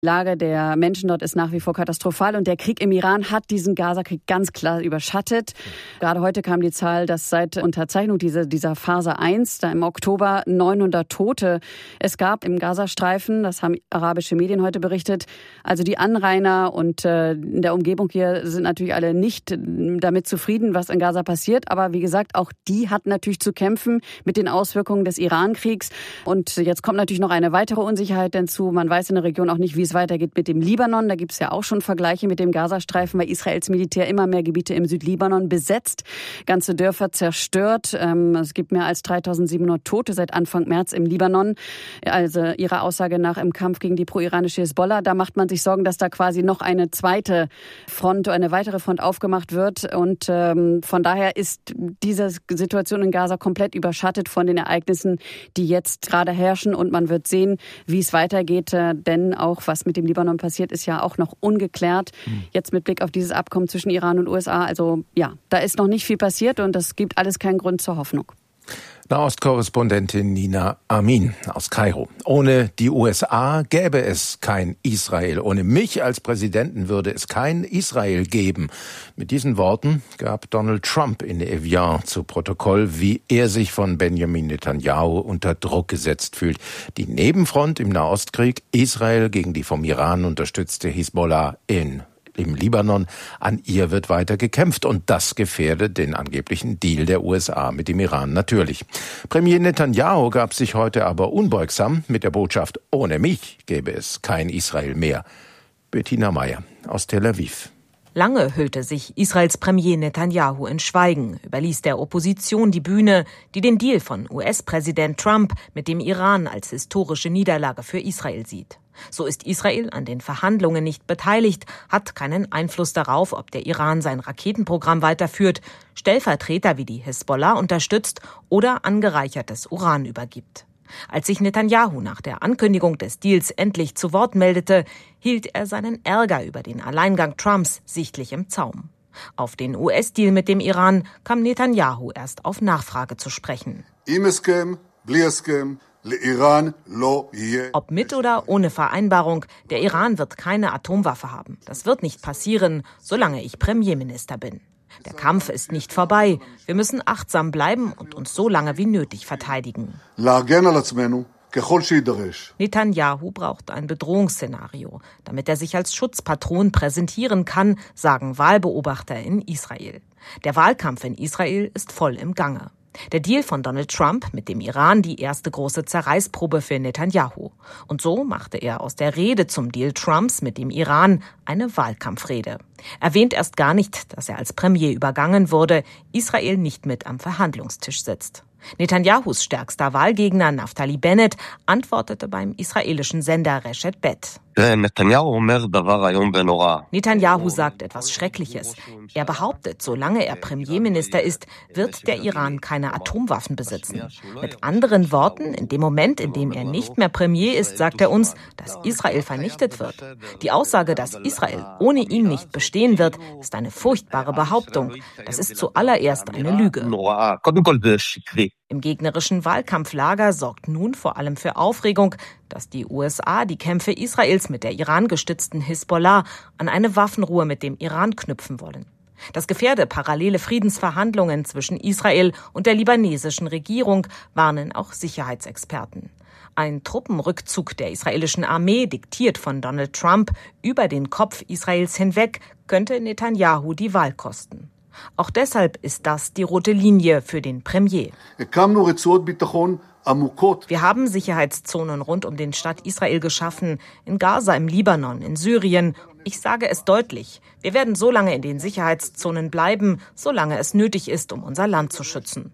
Die Lage der Menschen dort ist nach wie vor katastrophal und der Krieg im Iran hat diesen Gaza-Krieg ganz klar überschattet. Gerade heute kam die Zahl, dass seit Unterzeichnung dieser Phase 1, da im Oktober 900 Tote es gab im Gazastreifen. Das haben arabische Medien heute berichtet. Also die Anrainer und in der Umgebung hier sind natürlich alle nicht damit zufrieden, was in Gaza passiert. Aber wie gesagt, auch die hat natürlich zu kämpfen mit den Auswirkungen des Iran-Kriegs. Und jetzt kommt natürlich noch eine weitere Unsicherheit hinzu. Man weiß in der Region auch nicht, wie es weitergeht mit dem Libanon. Da gibt es ja auch schon Vergleiche mit dem Gazastreifen, weil Israels Militär immer mehr Gebiete im Südlibanon besetzt, ganze Dörfer zerstört. Es gibt mehr als 3.700 Tote seit Anfang März im Libanon. Also ihrer Aussage nach im Kampf gegen die pro-iranische Hisbollah. Da macht man sich Sorgen, dass da quasi noch eine zweite Front, eine weitere Front aufgemacht wird. Und von daher ist diese Situation in Gaza komplett überschattet von den Ereignissen, die jetzt gerade herrschen. Und man wird sehen, wie es weitergeht. Denn auch was mit dem Libanon passiert, ist ja auch noch ungeklärt. Jetzt mit Blick auf dieses Abkommen zwischen Iran und USA. Also ja, da ist noch nicht viel passiert und das gibt alles keinen Grund zur Hoffnung. Nahostkorrespondentin Nina Amin aus Kairo. Ohne die USA gäbe es kein Israel. Ohne mich als Präsidenten würde es kein Israel geben. Mit diesen Worten gab Donald Trump in Evian zu Protokoll, wie er sich von Benjamin Netanyahu unter Druck gesetzt fühlt. Die Nebenfront im Nahostkrieg, Israel gegen die vom Iran unterstützte Hisbollah im Libanon, an ihr wird weiter gekämpft und das gefährdet den angeblichen Deal der USA mit dem Iran natürlich. Premier Netanyahu gab sich heute aber unbeugsam mit der Botschaft, ohne mich gäbe es kein Israel mehr. Bettina Meyer aus Tel Aviv. Lange hüllte sich Israels Premier Netanyahu in Schweigen, überließ der Opposition die Bühne, die den Deal von US-Präsident Trump mit dem Iran als historische Niederlage für Israel sieht. So ist Israel an den Verhandlungen nicht beteiligt, hat keinen Einfluss darauf, ob der Iran sein Raketenprogramm weiterführt, Stellvertreter wie die Hisbollah unterstützt oder angereichertes Uran übergibt. Als sich Netanyahu nach der Ankündigung des Deals endlich zu Wort meldete, hielt er seinen Ärger über den Alleingang Trumps sichtlich im Zaum. Auf den US-Deal mit dem Iran kam Netanyahu erst auf Nachfrage zu sprechen. Ob mit oder ohne Vereinbarung, der Iran wird keine Atomwaffe haben. Das wird nicht passieren, solange ich Premierminister bin. Der Kampf ist nicht vorbei. Wir müssen achtsam bleiben und uns so lange wie nötig verteidigen. Netanyahu braucht ein Bedrohungsszenario, damit er sich als Schutzpatron präsentieren kann, sagen Wahlbeobachter in Israel. Der Wahlkampf in Israel ist voll im Gange. Der Deal von Donald Trump mit dem Iran die erste große Zerreißprobe für Netanyahu. Und so machte er aus der Rede zum Deal Trumps mit dem Iran eine Wahlkampfrede. Erwähnt erst gar nicht, dass er als Premier übergangen wurde, Israel nicht mit am Verhandlungstisch sitzt. Netanyahus stärkster Wahlgegner Naftali Bennett antwortete beim israelischen Sender Reshet Bet. Netanyahu sagt etwas Schreckliches. Er behauptet, solange er Premierminister ist, wird der Iran keine Atomwaffen besitzen. Mit anderen Worten, in dem Moment, in dem er nicht mehr Premier ist, sagt er uns, dass Israel vernichtet wird. Die Aussage, dass Israel ohne ihn nicht bestehen wird, ist eine furchtbare Behauptung. Das ist zuallererst eine Lüge. Im gegnerischen Wahlkampflager sorgt nun vor allem für Aufregung, dass die USA die Kämpfe Israels mit der Iran-gestützten Hisbollah an eine Waffenruhe mit dem Iran knüpfen wollen. Das gefährde parallele Friedensverhandlungen zwischen Israel und der libanesischen Regierung, warnen auch Sicherheitsexperten. Ein Truppenrückzug der israelischen Armee, diktiert von Donald Trump, über den Kopf Israels hinweg, könnte Netanyahu die Wahl kosten. Auch deshalb ist das die rote Linie für den Premier. Wir haben Sicherheitszonen rund um den Staat Israel geschaffen, in Gaza, im Libanon, in Syrien. Ich sage es deutlich, wir werden so lange in den Sicherheitszonen bleiben, solange es nötig ist, um unser Land zu schützen.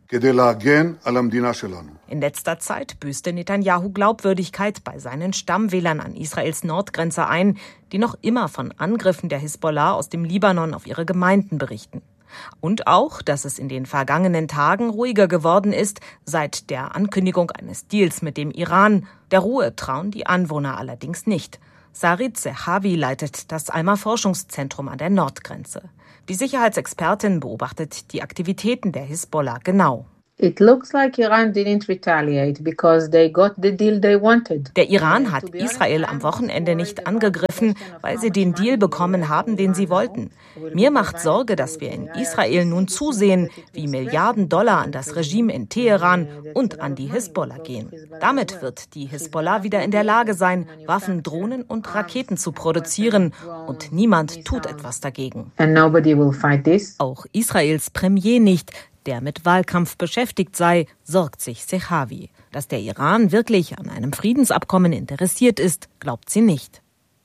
In letzter Zeit büßte Netanyahu Glaubwürdigkeit bei seinen Stammwählern an Israels Nordgrenze ein, die noch immer von Angriffen der Hisbollah aus dem Libanon auf ihre Gemeinden berichten. Und auch, dass es in den vergangenen Tagen ruhiger geworden ist, seit der Ankündigung eines Deals mit dem Iran. Der Ruhe trauen die Anwohner allerdings nicht. Sarit Zehavi leitet das Alma-Forschungszentrum an der Nordgrenze. Die Sicherheitsexpertin beobachtet die Aktivitäten der Hisbollah genau. It looks like Iran didn't retaliate because they got the deal they wanted. Der Iran hat Israel am Wochenende nicht angegriffen, weil sie den Deal bekommen haben, den sie wollten. Mir macht Sorge, dass wir in Israel nun zusehen, wie Milliarden Dollar an das Regime in Teheran und an die Hisbollah gehen. Damit wird die Hisbollah wieder in der Lage sein, Waffen, Drohnen und Raketen zu produzieren. Und niemand tut etwas dagegen. And nobody will fight this. Auch Israels Premier nicht, der mit Wahlkampf beschäftigt sei, sorgt sich Sechavi. Dass der Iran wirklich an einem Friedensabkommen interessiert ist, glaubt sie nicht.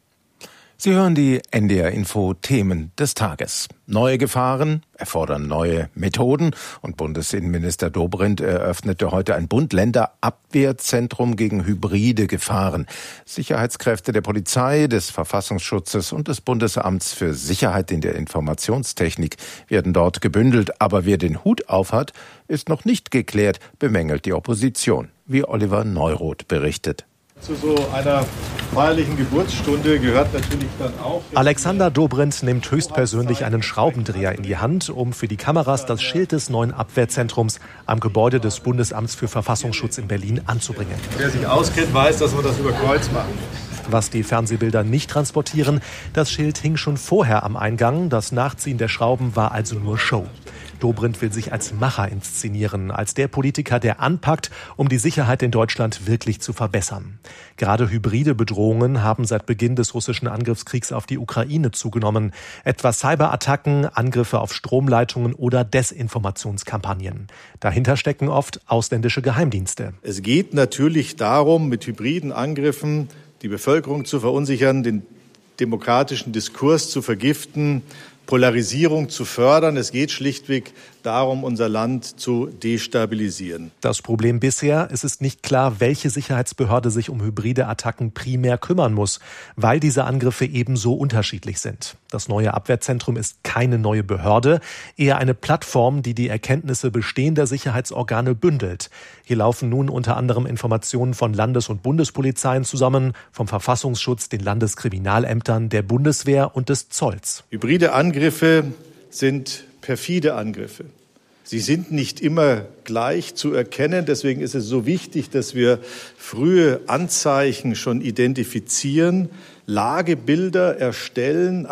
Sie hören die NDR-Info-Themen des Tages. Neue Gefahren erfordern neue Methoden und Bundesinnenminister Dobrindt eröffnete heute ein Bund-Länder-Abwehrzentrum gegen hybride Gefahren. Sicherheitskräfte der Polizei, des Verfassungsschutzes und des Bundesamts für Sicherheit in der Informationstechnik werden dort gebündelt. Aber wer den Hut aufhat, ist noch nicht geklärt, bemängelt die Opposition, wie Oliver Neuroth berichtet. Zu so einer feierlichen Geburtsstunde gehört natürlich dann auch... Alexander Dobrindt nimmt höchstpersönlich einen Schraubendreher in die Hand, um für die Kameras das Schild des neuen Abwehrzentrums am Gebäude des Bundesamts für Verfassungsschutz in Berlin anzubringen. Wer sich auskennt, weiß, dass wir das über Kreuz machen. Was die Fernsehbilder nicht transportieren, das Schild hing schon vorher am Eingang. Das Nachziehen der Schrauben war also nur Show. Dobrindt will sich als Macher inszenieren, als der Politiker, der anpackt, um die Sicherheit in Deutschland wirklich zu verbessern. Gerade hybride Bedrohungen haben seit Beginn des russischen Angriffskriegs auf die Ukraine zugenommen. Etwa Cyberattacken, Angriffe auf Stromleitungen oder Desinformationskampagnen. Dahinter stecken oft ausländische Geheimdienste. Es geht natürlich darum, mit hybriden Angriffen die Bevölkerung zu verunsichern, den demokratischen Diskurs zu vergiften, Polarisierung zu fördern. Es geht schlichtweg darum, unser Land zu destabilisieren. Das Problem bisher, es ist nicht klar, welche Sicherheitsbehörde sich um hybride Attacken primär kümmern muss, weil diese Angriffe ebenso unterschiedlich sind. Das neue Abwehrzentrum ist keine neue Behörde, eher eine Plattform, die die Erkenntnisse bestehender Sicherheitsorgane bündelt. Hier laufen nun unter anderem Informationen von Landes- und Bundespolizeien zusammen, vom Verfassungsschutz, den Landeskriminalämtern, der Bundeswehr und des Zolls. Hybride Angriffe sind perfide Angriffe. Sie sind nicht immer gleich zu erkennen. Deswegen ist es so wichtig, dass wir frühe Anzeichen schon identifizieren, Lagebilder erstellen,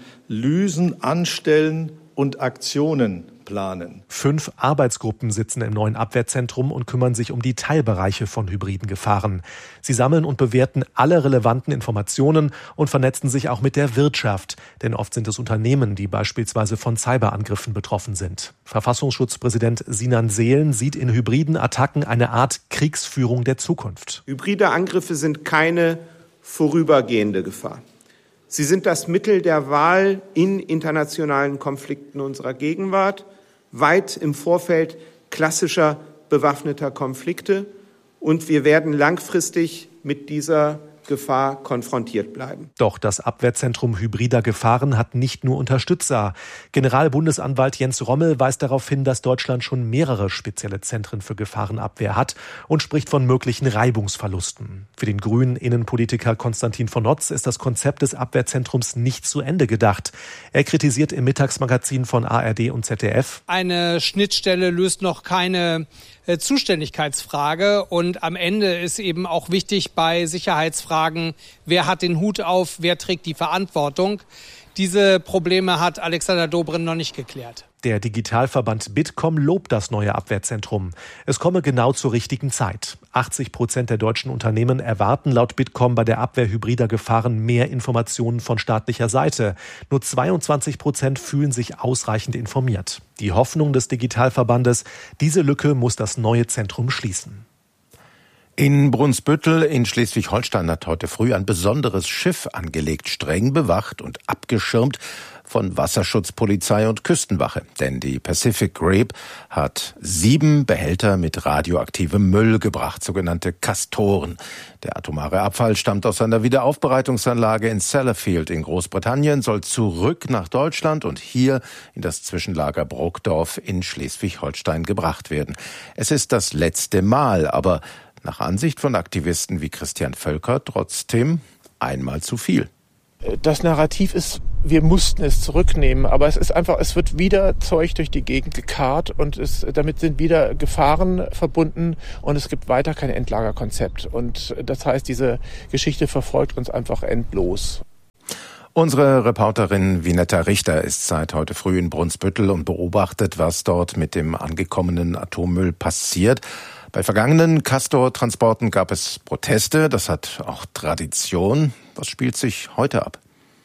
Analysen anstellen und Aktionen planen. 5 Arbeitsgruppen sitzen im neuen Abwehrzentrum und kümmern sich um die Teilbereiche von hybriden Gefahren. Sie sammeln und bewerten alle relevanten Informationen und vernetzen sich auch mit der Wirtschaft. Denn oft sind es Unternehmen, die beispielsweise von Cyberangriffen betroffen sind. Verfassungsschutzpräsident Sinan Seelen sieht in hybriden Attacken eine Art Kriegsführung der Zukunft. Hybride Angriffe sind keine vorübergehende Gefahr. Sie sind das Mittel der Wahl in internationalen Konflikten unserer Gegenwart, weit im Vorfeld klassischer bewaffneter Konflikte. Und wir werden langfristig mit dieser Gefahr konfrontiert bleiben. Doch das Abwehrzentrum hybrider Gefahren hat nicht nur Unterstützer. Generalbundesanwalt Jens Rommel weist darauf hin, dass Deutschland schon mehrere spezielle Zentren für Gefahrenabwehr hat und spricht von möglichen Reibungsverlusten. Für den grünen Innenpolitiker Konstantin von Notz ist das Konzept des Abwehrzentrums nicht zu Ende gedacht. Er kritisiert im Mittagsmagazin von ARD und ZDF: Eine Schnittstelle löst noch keine Zuständigkeitsfrage und am Ende ist eben auch wichtig bei Sicherheitsfragen, wer hat den Hut auf, wer trägt die Verantwortung. Diese Probleme hat Alexander Dobrindt noch nicht geklärt. Der Digitalverband Bitkom lobt das neue Abwehrzentrum. Es komme genau zur richtigen Zeit. 80% der deutschen Unternehmen erwarten laut Bitkom bei der Abwehr hybrider Gefahren mehr Informationen von staatlicher Seite. Nur 22% fühlen sich ausreichend informiert. Die Hoffnung des Digitalverbandes, diese Lücke muss das neue Zentrum schließen. In Brunsbüttel in Schleswig-Holstein hat heute früh ein besonderes Schiff angelegt, streng bewacht und abgeschirmt von Wasserschutzpolizei und Küstenwache. Denn die Pacific Grape hat 7 Behälter mit radioaktivem Müll gebracht, sogenannte Castoren. Der atomare Abfall stammt aus einer Wiederaufbereitungsanlage in Sellafield in Großbritannien, soll zurück nach Deutschland und hier in das Zwischenlager Brokdorf in Schleswig-Holstein gebracht werden. Es ist das letzte Mal, aber nach Ansicht von Aktivisten wie Christian Völker trotzdem einmal zu viel. Das Narrativ ist, wir mussten es zurücknehmen, aber es ist einfach, es wird wieder Zeug durch die Gegend gekarrt und damit sind wieder Gefahren verbunden und es gibt weiter kein Endlagerkonzept. Und das heißt, diese Geschichte verfolgt uns einfach endlos. Unsere Reporterin Vinetta Richter ist seit heute früh in Brunsbüttel und beobachtet, was dort mit dem angekommenen Atommüll passiert. Bei vergangenen Castor-Transporten gab es Proteste, das hat auch Tradition. Was spielt sich heute ab?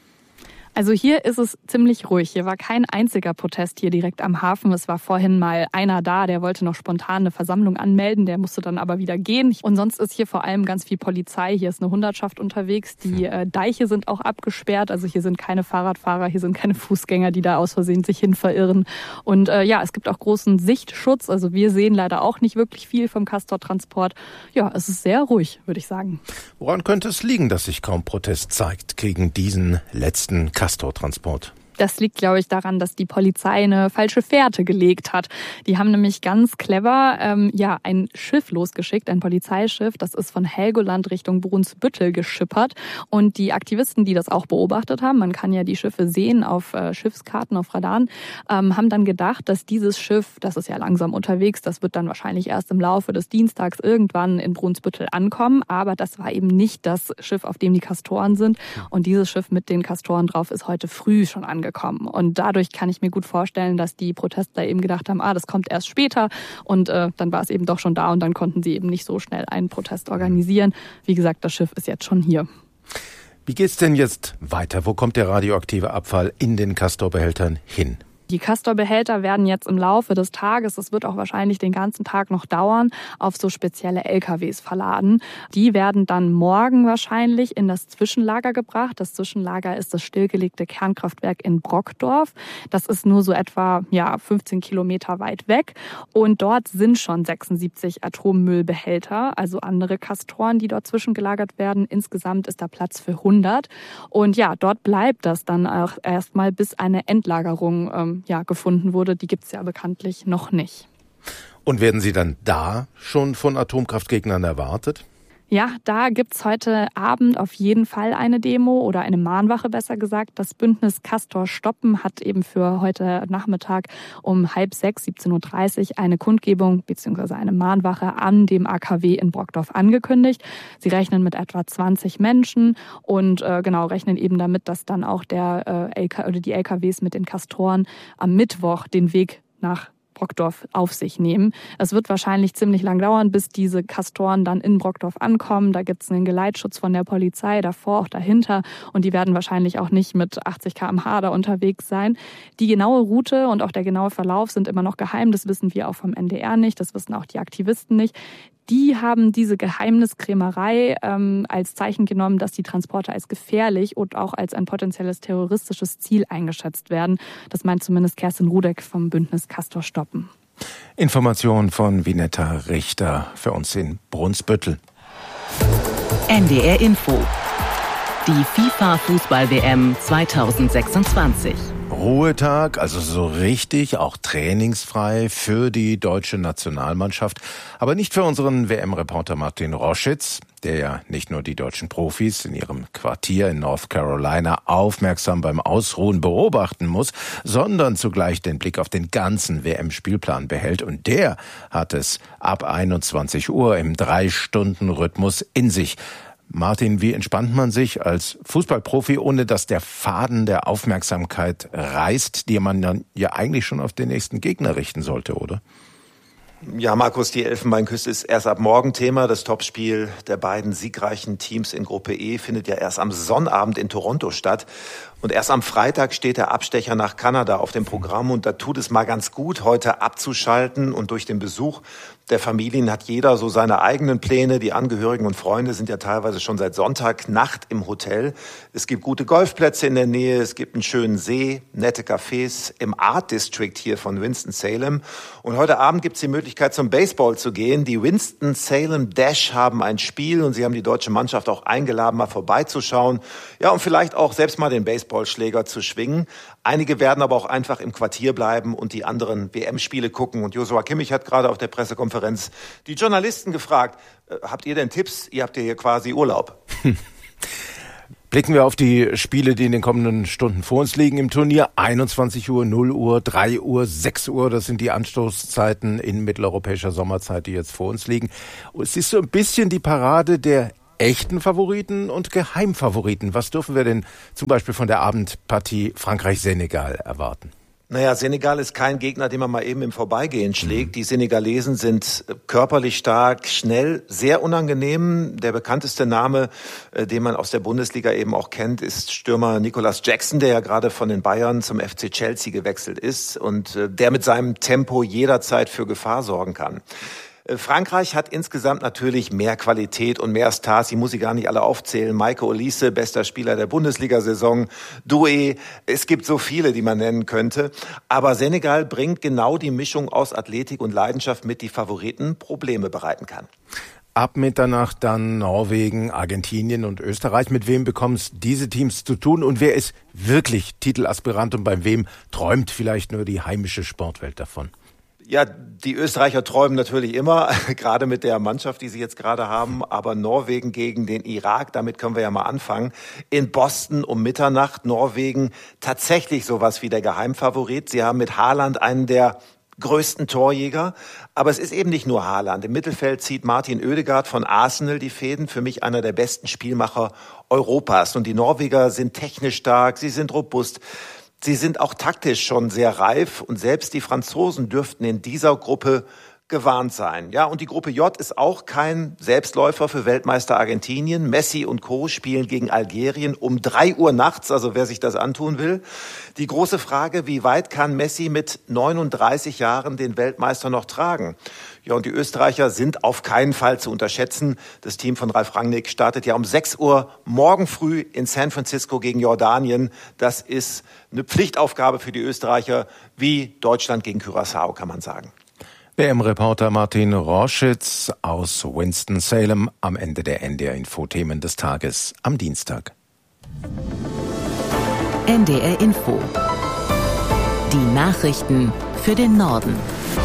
Also hier ist es ziemlich ruhig. Hier war kein einziger Protest hier direkt am Hafen. Es war vorhin mal einer da, der wollte noch spontan eine Versammlung anmelden, der musste dann aber wieder gehen. Und sonst ist hier vor allem ganz viel Polizei. Hier ist eine Hundertschaft unterwegs. Die Deiche sind auch abgesperrt. Also hier sind keine Fahrradfahrer, hier sind keine Fußgänger, die da aus Versehen sich hin verirren. Und es gibt auch großen Sichtschutz. Also wir sehen leider auch nicht wirklich viel vom Castor-Transport. Ja, es ist sehr ruhig, würde ich sagen. Woran könnte es liegen, dass sich kaum Protest zeigt gegen diesen letzten Castor-Transport? Das liegt, glaube ich, daran, dass die Polizei eine falsche Fährte gelegt hat. Die haben nämlich ganz clever ein Schiff losgeschickt, ein Polizeischiff. Das ist von Helgoland Richtung Brunsbüttel geschippert. Und die Aktivisten, die das auch beobachtet haben, man kann ja die Schiffe sehen auf Schiffskarten, auf Radaren, haben dann gedacht, dass dieses Schiff, das ist ja langsam unterwegs, das wird dann wahrscheinlich erst im Laufe des Dienstags irgendwann in Brunsbüttel ankommen. Aber das war eben nicht das Schiff, auf dem die Castoren sind. Und dieses Schiff mit den Castoren drauf ist heute früh schon angekommen. Und dadurch kann ich mir gut vorstellen, dass die Protestler eben gedacht haben, das kommt erst später. Und dann war es eben doch schon da und dann konnten sie eben nicht so schnell einen Protest organisieren. Wie gesagt, das Schiff ist jetzt schon hier. Wie geht's denn jetzt weiter? Wo kommt der radioaktive Abfall in den Castor-Behältern hin? Die Castor-Behälter werden jetzt im Laufe des Tages, das wird auch wahrscheinlich den ganzen Tag noch dauern, auf so spezielle LKWs verladen. Die werden dann morgen wahrscheinlich in das Zwischenlager gebracht. Das Zwischenlager ist das stillgelegte Kernkraftwerk in Brockdorf. Das ist nur so etwa 15 Kilometer weit weg. Und dort sind schon 76 Atommüllbehälter, also andere Castoren, die dort zwischengelagert werden. Insgesamt ist da Platz für 100. Und dort bleibt das dann auch erstmal, bis eine Endlagerung gefunden wurde. Die gibt es ja bekanntlich noch nicht. Und werden Sie dann da schon von Atomkraftgegnern erwartet? Ja, da gibt's heute Abend auf jeden Fall eine Demo oder eine Mahnwache, besser gesagt. Das Bündnis Castor stoppen hat eben für heute Nachmittag um 5:30, 17:30 Uhr eine Kundgebung bzw. eine Mahnwache an dem AKW in Brockdorf angekündigt. Sie rechnen mit etwa 20 Menschen und rechnen eben damit, dass dann auch die LKWs mit den Castoren am Mittwoch den Weg nach Brockdorf auf sich nehmen. Es wird wahrscheinlich ziemlich lang dauern, bis diese Castoren dann in Brockdorf ankommen. Da gibt es einen Geleitschutz von der Polizei, davor, auch dahinter. Und die werden wahrscheinlich auch nicht mit 80 km/h da unterwegs sein. Die genaue Route und auch der genaue Verlauf sind immer noch geheim. Das wissen wir auch vom NDR nicht. Das wissen auch die Aktivisten nicht. Die haben diese Geheimniskrämerei als Zeichen genommen, dass die Transporte als gefährlich und auch als ein potenzielles terroristisches Ziel eingeschätzt werden. Das meint zumindest Kerstin Rudek vom Bündnis Castor stoppen. Information von Vinetta Richter für uns in Brunsbüttel. NDR Info. Die FIFA-Fußball-WM 2026. Ruhetag, also so richtig, auch trainingsfrei für die deutsche Nationalmannschaft. Aber nicht für unseren WM-Reporter Martin Roschitz, der ja nicht nur die deutschen Profis in ihrem Quartier in North Carolina aufmerksam beim Ausruhen beobachten muss, sondern zugleich den Blick auf den ganzen WM-Spielplan behält. Und der hat es ab 21 Uhr im 3-Stunden-Rhythmus in sich. Martin, wie entspannt man sich als Fußballprofi, ohne dass der Faden der Aufmerksamkeit reißt, die man dann ja eigentlich schon auf den nächsten Gegner richten sollte, oder? Ja, Markus, die Elfenbeinküste ist erst ab morgen Thema. Das Topspiel der beiden siegreichen Teams in Gruppe E findet ja erst am Sonnabend in Toronto statt. Und erst am Freitag steht der Abstecher nach Kanada auf dem Programm. Und da tut es mal ganz gut, heute abzuschalten. Und durch den Besuch der Familien hat jeder so seine eigenen Pläne. Die Angehörigen und Freunde sind ja teilweise schon seit Sonntagnacht im Hotel. Es gibt gute Golfplätze in der Nähe. Es gibt einen schönen See, nette Cafés im Art District hier von Winston-Salem. Und heute Abend gibt es die Möglichkeit, zum Baseball zu gehen. Die Winston-Salem Dash haben ein Spiel und sie haben die deutsche Mannschaft auch eingeladen, mal vorbeizuschauen. Ja, und vielleicht auch selbst mal den Baseballschläger zu schwingen. Einige werden aber auch einfach im Quartier bleiben und die anderen WM-Spiele gucken. Und Joshua Kimmich hat gerade auf der Pressekonferenz die Journalisten gefragt, habt ihr denn Tipps? Ihr habt ja hier quasi Urlaub. Blicken wir auf die Spiele, die in den kommenden Stunden vor uns liegen im Turnier. 21 Uhr, 0 Uhr, 3 Uhr, 6 Uhr, das sind die Anstoßzeiten in mitteleuropäischer Sommerzeit, die jetzt vor uns liegen. Und es ist so ein bisschen die Parade der echten Favoriten und Geheimfavoriten. Was dürfen wir denn zum Beispiel von der Abendpartie Frankreich-Senegal erwarten? Naja, Senegal ist kein Gegner, den man mal eben im Vorbeigehen schlägt. Die Senegalesen sind körperlich stark, schnell, sehr unangenehm. Der bekannteste Name, den man aus der Bundesliga eben auch kennt, ist Stürmer Nicolas Jackson, der ja gerade von den Bayern zum FC Chelsea gewechselt ist und der mit seinem Tempo jederzeit für Gefahr sorgen kann. Frankreich hat insgesamt natürlich mehr Qualität und mehr Stars, die muss ich gar nicht alle aufzählen. Maike Olise, bester Spieler der Bundesliga-Saison, Doué, es gibt so viele, die man nennen könnte. Aber Senegal bringt genau die Mischung aus Athletik und Leidenschaft mit, die Favoriten Probleme bereiten kann. Ab Mitternacht dann Norwegen, Argentinien und Österreich. Mit wem bekommen es diese Teams zu tun und wer ist wirklich Titelaspirant und bei wem träumt vielleicht nur die heimische Sportwelt davon? Ja, die Österreicher träumen natürlich immer, gerade mit der Mannschaft, die sie jetzt gerade haben. Aber Norwegen gegen den Irak, damit können wir ja mal anfangen. In Boston um Mitternacht, Norwegen tatsächlich sowas wie der Geheimfavorit. Sie haben mit Haaland einen der größten Torjäger. Aber es ist eben nicht nur Haaland. Im Mittelfeld zieht Martin Ødegaard von Arsenal die Fäden. Für mich einer der besten Spielmacher Europas. Und die Norweger sind technisch stark, sie sind robust. Sie sind auch taktisch schon sehr reif und selbst die Franzosen dürften in dieser Gruppe gewarnt sein. Ja, und die Gruppe J ist auch kein Selbstläufer für Weltmeister Argentinien. Messi und Co. spielen gegen Algerien um 3 Uhr nachts, also wer sich das antun will. Die große Frage, wie weit kann Messi mit 39 Jahren den Weltmeister noch tragen? Ja, und die Österreicher sind auf keinen Fall zu unterschätzen. Das Team von Ralf Rangnick startet ja um 6 Uhr morgen früh in San Francisco gegen Jordanien. Das ist eine Pflichtaufgabe für die Österreicher, wie Deutschland gegen Curaçao, kann man sagen. WM-Reporter Martin Roschitz aus Winston-Salem am Ende der NDR-Info-Themen des Tages am Dienstag. NDR Info. Die Nachrichten für den Norden.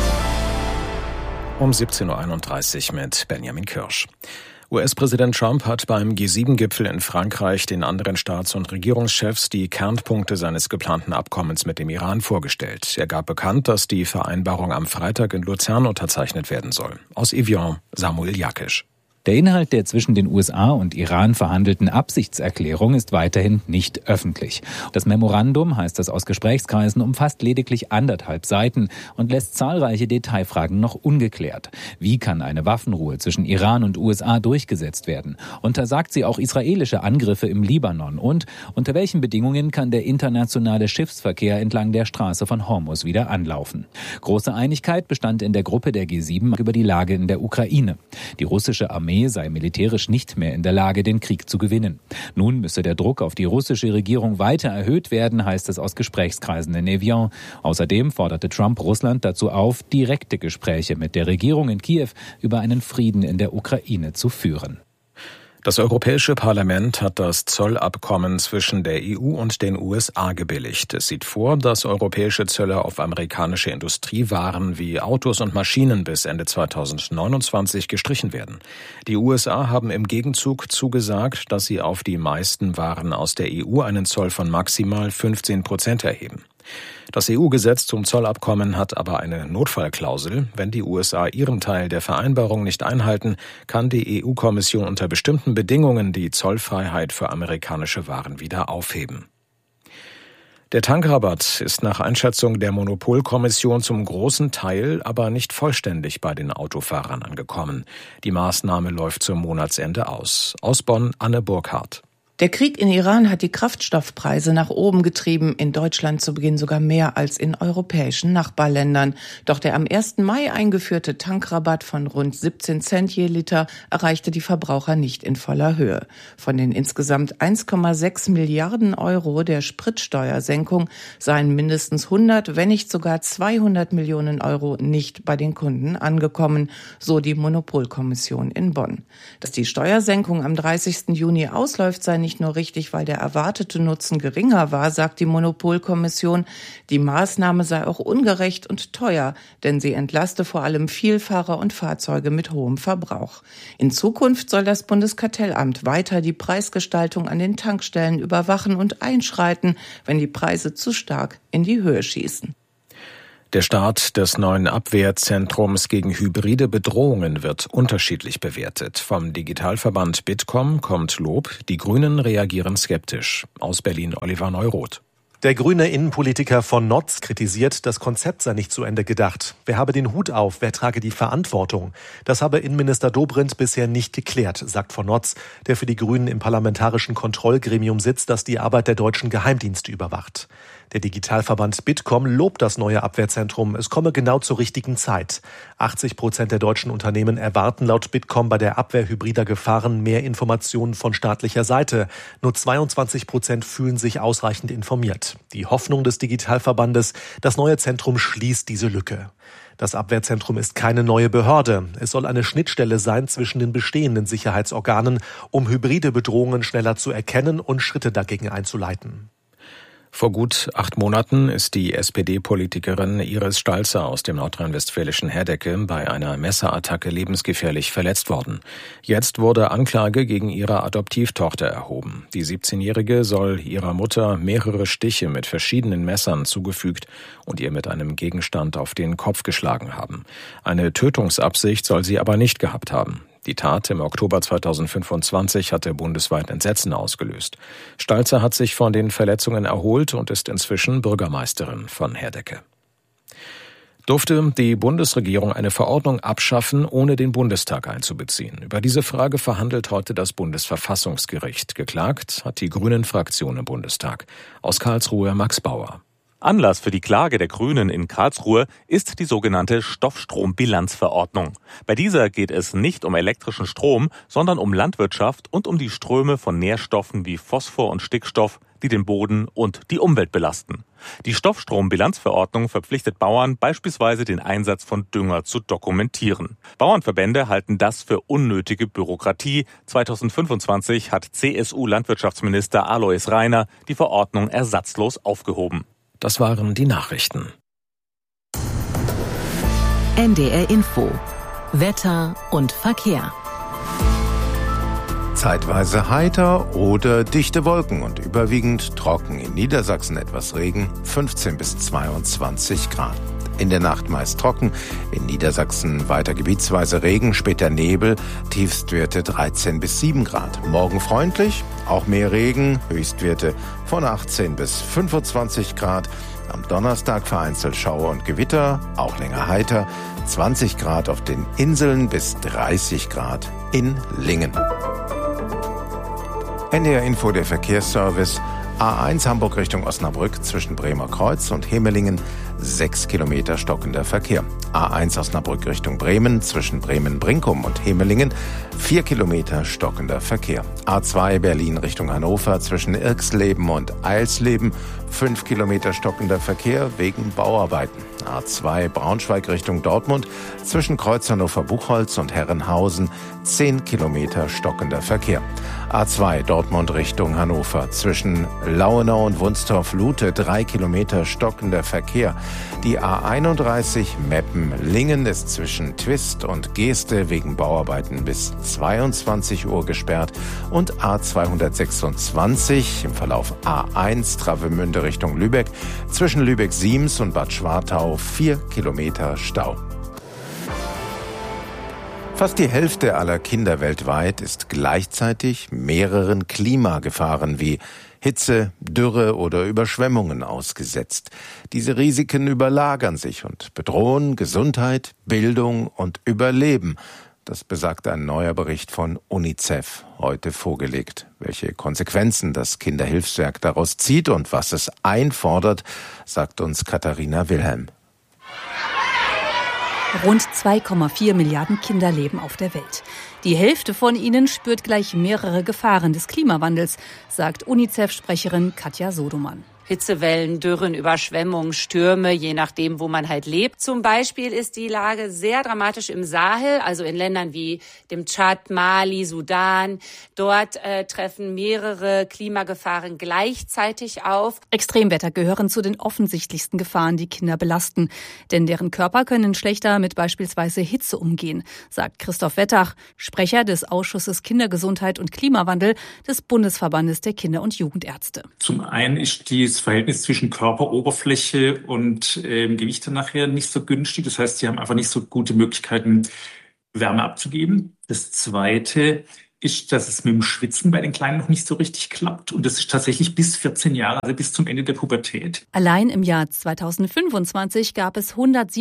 Um 17.31 Uhr mit Benjamin Kirsch. US-Präsident Trump hat beim G7-Gipfel in Frankreich den anderen Staats- und Regierungschefs die Kernpunkte seines geplanten Abkommens mit dem Iran vorgestellt. Er gab bekannt, dass die Vereinbarung am Freitag in Luzern unterzeichnet werden soll. Aus Evian, Samuel Jakisch. Der Inhalt der zwischen den USA und Iran verhandelten Absichtserklärung ist weiterhin nicht öffentlich. Das Memorandum, heißt es aus Gesprächskreisen, umfasst lediglich 1,5 Seiten und lässt zahlreiche Detailfragen noch ungeklärt. Wie kann eine Waffenruhe zwischen Iran und USA durchgesetzt werden? Untersagt sie auch israelische Angriffe im Libanon? Und unter welchen Bedingungen kann der internationale Schiffsverkehr entlang der Straße von Hormuz wieder anlaufen? Große Einigkeit bestand in der Gruppe der G7 über die Lage in der Ukraine. Die russische Armee sei militärisch nicht mehr in der Lage, den Krieg zu gewinnen. Nun müsse der Druck auf die russische Regierung weiter erhöht werden, heißt es aus Gesprächskreisen in Evian. Außerdem forderte Trump Russland dazu auf, direkte Gespräche mit der Regierung in Kiew über einen Frieden in der Ukraine zu führen. Das Europäische Parlament hat das Zollabkommen zwischen der EU und den USA gebilligt. Es sieht vor, dass europäische Zölle auf amerikanische Industriewaren wie Autos und Maschinen bis Ende 2029 gestrichen werden. Die USA haben im Gegenzug zugesagt, dass sie auf die meisten Waren aus der EU einen Zoll von maximal 15% erheben. Das EU-Gesetz zum Zollabkommen hat aber eine Notfallklausel. Wenn die USA ihren Teil der Vereinbarung nicht einhalten, kann die EU-Kommission unter bestimmten Bedingungen die Zollfreiheit für amerikanische Waren wieder aufheben. Der Tankrabatt ist nach Einschätzung der Monopolkommission zum großen Teil, aber nicht vollständig bei den Autofahrern angekommen. Die Maßnahme läuft zum Monatsende aus. Aus Bonn, Anne Burkhardt. Der Krieg in Iran hat die Kraftstoffpreise nach oben getrieben, in Deutschland zu Beginn sogar mehr als in europäischen Nachbarländern. Doch der am 1. Mai eingeführte Tankrabatt von rund 17 Cent je Liter erreichte die Verbraucher nicht in voller Höhe. Von den insgesamt 1,6 Milliarden Euro der Spritsteuersenkung seien mindestens 100, wenn nicht sogar 200 Millionen Euro nicht bei den Kunden angekommen, so die Monopolkommission in Bonn. Dass die Steuersenkung am 30. Juni ausläuft, sei nicht nicht nur richtig, weil der erwartete Nutzen geringer war, sagt die Monopolkommission. Die Maßnahme sei auch ungerecht und teuer, denn sie entlaste vor allem Vielfahrer und Fahrzeuge mit hohem Verbrauch. In Zukunft soll das Bundeskartellamt weiter die Preisgestaltung an den Tankstellen überwachen und einschreiten, wenn die Preise zu stark in die Höhe schießen. Der Start des neuen Abwehrzentrums gegen hybride Bedrohungen wird unterschiedlich bewertet. Vom Digitalverband Bitkom kommt Lob, die Grünen reagieren skeptisch. Aus Berlin Oliver Neuroth. Der grüne Innenpolitiker von Notz kritisiert, das Konzept sei nicht zu Ende gedacht. Wer habe den Hut auf, wer trage die Verantwortung? Das habe Innenminister Dobrindt bisher nicht geklärt, sagt von Notz, der für die Grünen im parlamentarischen Kontrollgremium sitzt, das die Arbeit der deutschen Geheimdienste überwacht. Der Digitalverband Bitkom lobt das neue Abwehrzentrum. Es komme genau zur richtigen Zeit. 80% der deutschen Unternehmen erwarten laut Bitkom bei der Abwehr hybrider Gefahren mehr Informationen von staatlicher Seite. Nur 22% fühlen sich ausreichend informiert. Die Hoffnung des Digitalverbandes, das neue Zentrum schließt diese Lücke. Das Abwehrzentrum ist keine neue Behörde. Es soll eine Schnittstelle sein zwischen den bestehenden Sicherheitsorganen, um hybride Bedrohungen schneller zu erkennen und Schritte dagegen einzuleiten. Vor gut 8 Monaten ist die SPD-Politikerin Iris Stalzer aus dem nordrhein-westfälischen Herdecke bei einer Messerattacke lebensgefährlich verletzt worden. Jetzt wurde Anklage gegen ihre Adoptivtochter erhoben. Die 17-Jährige soll ihrer Mutter mehrere Stiche mit verschiedenen Messern zugefügt und ihr mit einem Gegenstand auf den Kopf geschlagen haben. Eine Tötungsabsicht soll sie aber nicht gehabt haben. Die Tat im Oktober 2025 hatte bundesweit Entsetzen ausgelöst. Stalzer hat sich von den Verletzungen erholt und ist inzwischen Bürgermeisterin von Herdecke. Durfte die Bundesregierung eine Verordnung abschaffen, ohne den Bundestag einzubeziehen? Über diese Frage verhandelt heute das Bundesverfassungsgericht. Geklagt hat die Grünen-Fraktion im Bundestag. Aus Karlsruhe Max Bauer. Anlass für die Klage der Grünen in Karlsruhe ist die sogenannte Stoffstrombilanzverordnung. Bei dieser geht es nicht um elektrischen Strom, sondern um Landwirtschaft und um die Ströme von Nährstoffen wie Phosphor und Stickstoff, die den Boden und die Umwelt belasten. Die Stoffstrombilanzverordnung verpflichtet Bauern, beispielsweise den Einsatz von Dünger zu dokumentieren. Bauernverbände halten das für unnötige Bürokratie. 2025 hat CSU-Landwirtschaftsminister Alois Rainer die Verordnung ersatzlos aufgehoben. Das waren die Nachrichten. NDR Info. Wetter und Verkehr. Zeitweise heiter oder dichte Wolken und überwiegend trocken. In Niedersachsen etwas Regen, 15 bis 22 Grad. In der Nacht meist trocken, in Niedersachsen weiter gebietsweise Regen, später Nebel, Tiefstwerte 13 bis 7 Grad. Morgen freundlich, auch mehr Regen, Höchstwerte von 18 bis 25 Grad. Am Donnerstag vereinzelt Schauer und Gewitter, auch länger heiter, 20 Grad auf den Inseln bis 30 Grad in Lingen. NDR Info, der Verkehrsservice. A1 Hamburg Richtung Osnabrück zwischen Bremer Kreuz und Hemelingen 6 Kilometer stockender Verkehr. A1 Osnabrück Richtung Bremen zwischen Bremen-Brinkum und Hemelingen 4 Kilometer stockender Verkehr. A2 Berlin Richtung Hannover zwischen Irxleben und Eilsleben 5 Kilometer stockender Verkehr wegen Bauarbeiten. A2 Braunschweig Richtung Dortmund zwischen Kreuz Hannover-Buchholz und Herrenhausen 10 Kilometer stockender Verkehr. A2 Dortmund Richtung Hannover zwischen Lauenau und Wunstorf-Lute 3 Kilometer stockender Verkehr. Die A31 Meppen-Lingen ist zwischen Twist und Geeste wegen Bauarbeiten bis 22 Uhr gesperrt und A226 im Verlauf A1 Travemünde Richtung Lübeck zwischen Lübeck-Siems und Bad Schwartau 4 Kilometer Stau. Fast die Hälfte aller Kinder weltweit ist gleichzeitig mehreren Klimagefahren wie Hitze, Dürre oder Überschwemmungen ausgesetzt. Diese Risiken überlagern sich und bedrohen Gesundheit, Bildung und Überleben. Das besagt ein neuer Bericht von UNICEF, heute vorgelegt. Welche Konsequenzen das Kinderhilfswerk daraus zieht und was es einfordert, sagt uns Katharina Wilhelm. Rund 2,4 Milliarden Kinder leben auf der Welt. Die Hälfte von ihnen spürt gleich mehrere Gefahren des Klimawandels, sagt UNICEF-Sprecherin Katja Sodoman. Hitzewellen, Dürren, Überschwemmungen, Stürme, je nachdem, wo man halt lebt. Zum Beispiel ist die Lage sehr dramatisch im Sahel, also in Ländern wie dem Tschad, Mali, Sudan. Dort treffen mehrere Klimagefahren gleichzeitig auf. Extremwetter gehören zu den offensichtlichsten Gefahren, die Kinder belasten. Denn deren Körper können schlechter mit beispielsweise Hitze umgehen, sagt Christoph Wettach, Sprecher des Ausschusses Kindergesundheit und Klimawandel des Bundesverbandes der Kinder- und Jugendärzte. Zum einen ist das Verhältnis zwischen Körperoberfläche und Gewicht nachher nicht so günstig. Das heißt, sie haben einfach nicht so gute Möglichkeiten, Wärme abzugeben. Das Zweite ist, dass es mit dem Schwitzen bei den Kleinen noch nicht so richtig klappt. Und das ist tatsächlich bis 14 Jahre, also bis zum Ende der Pubertät. Allein im Jahr 2025 gab es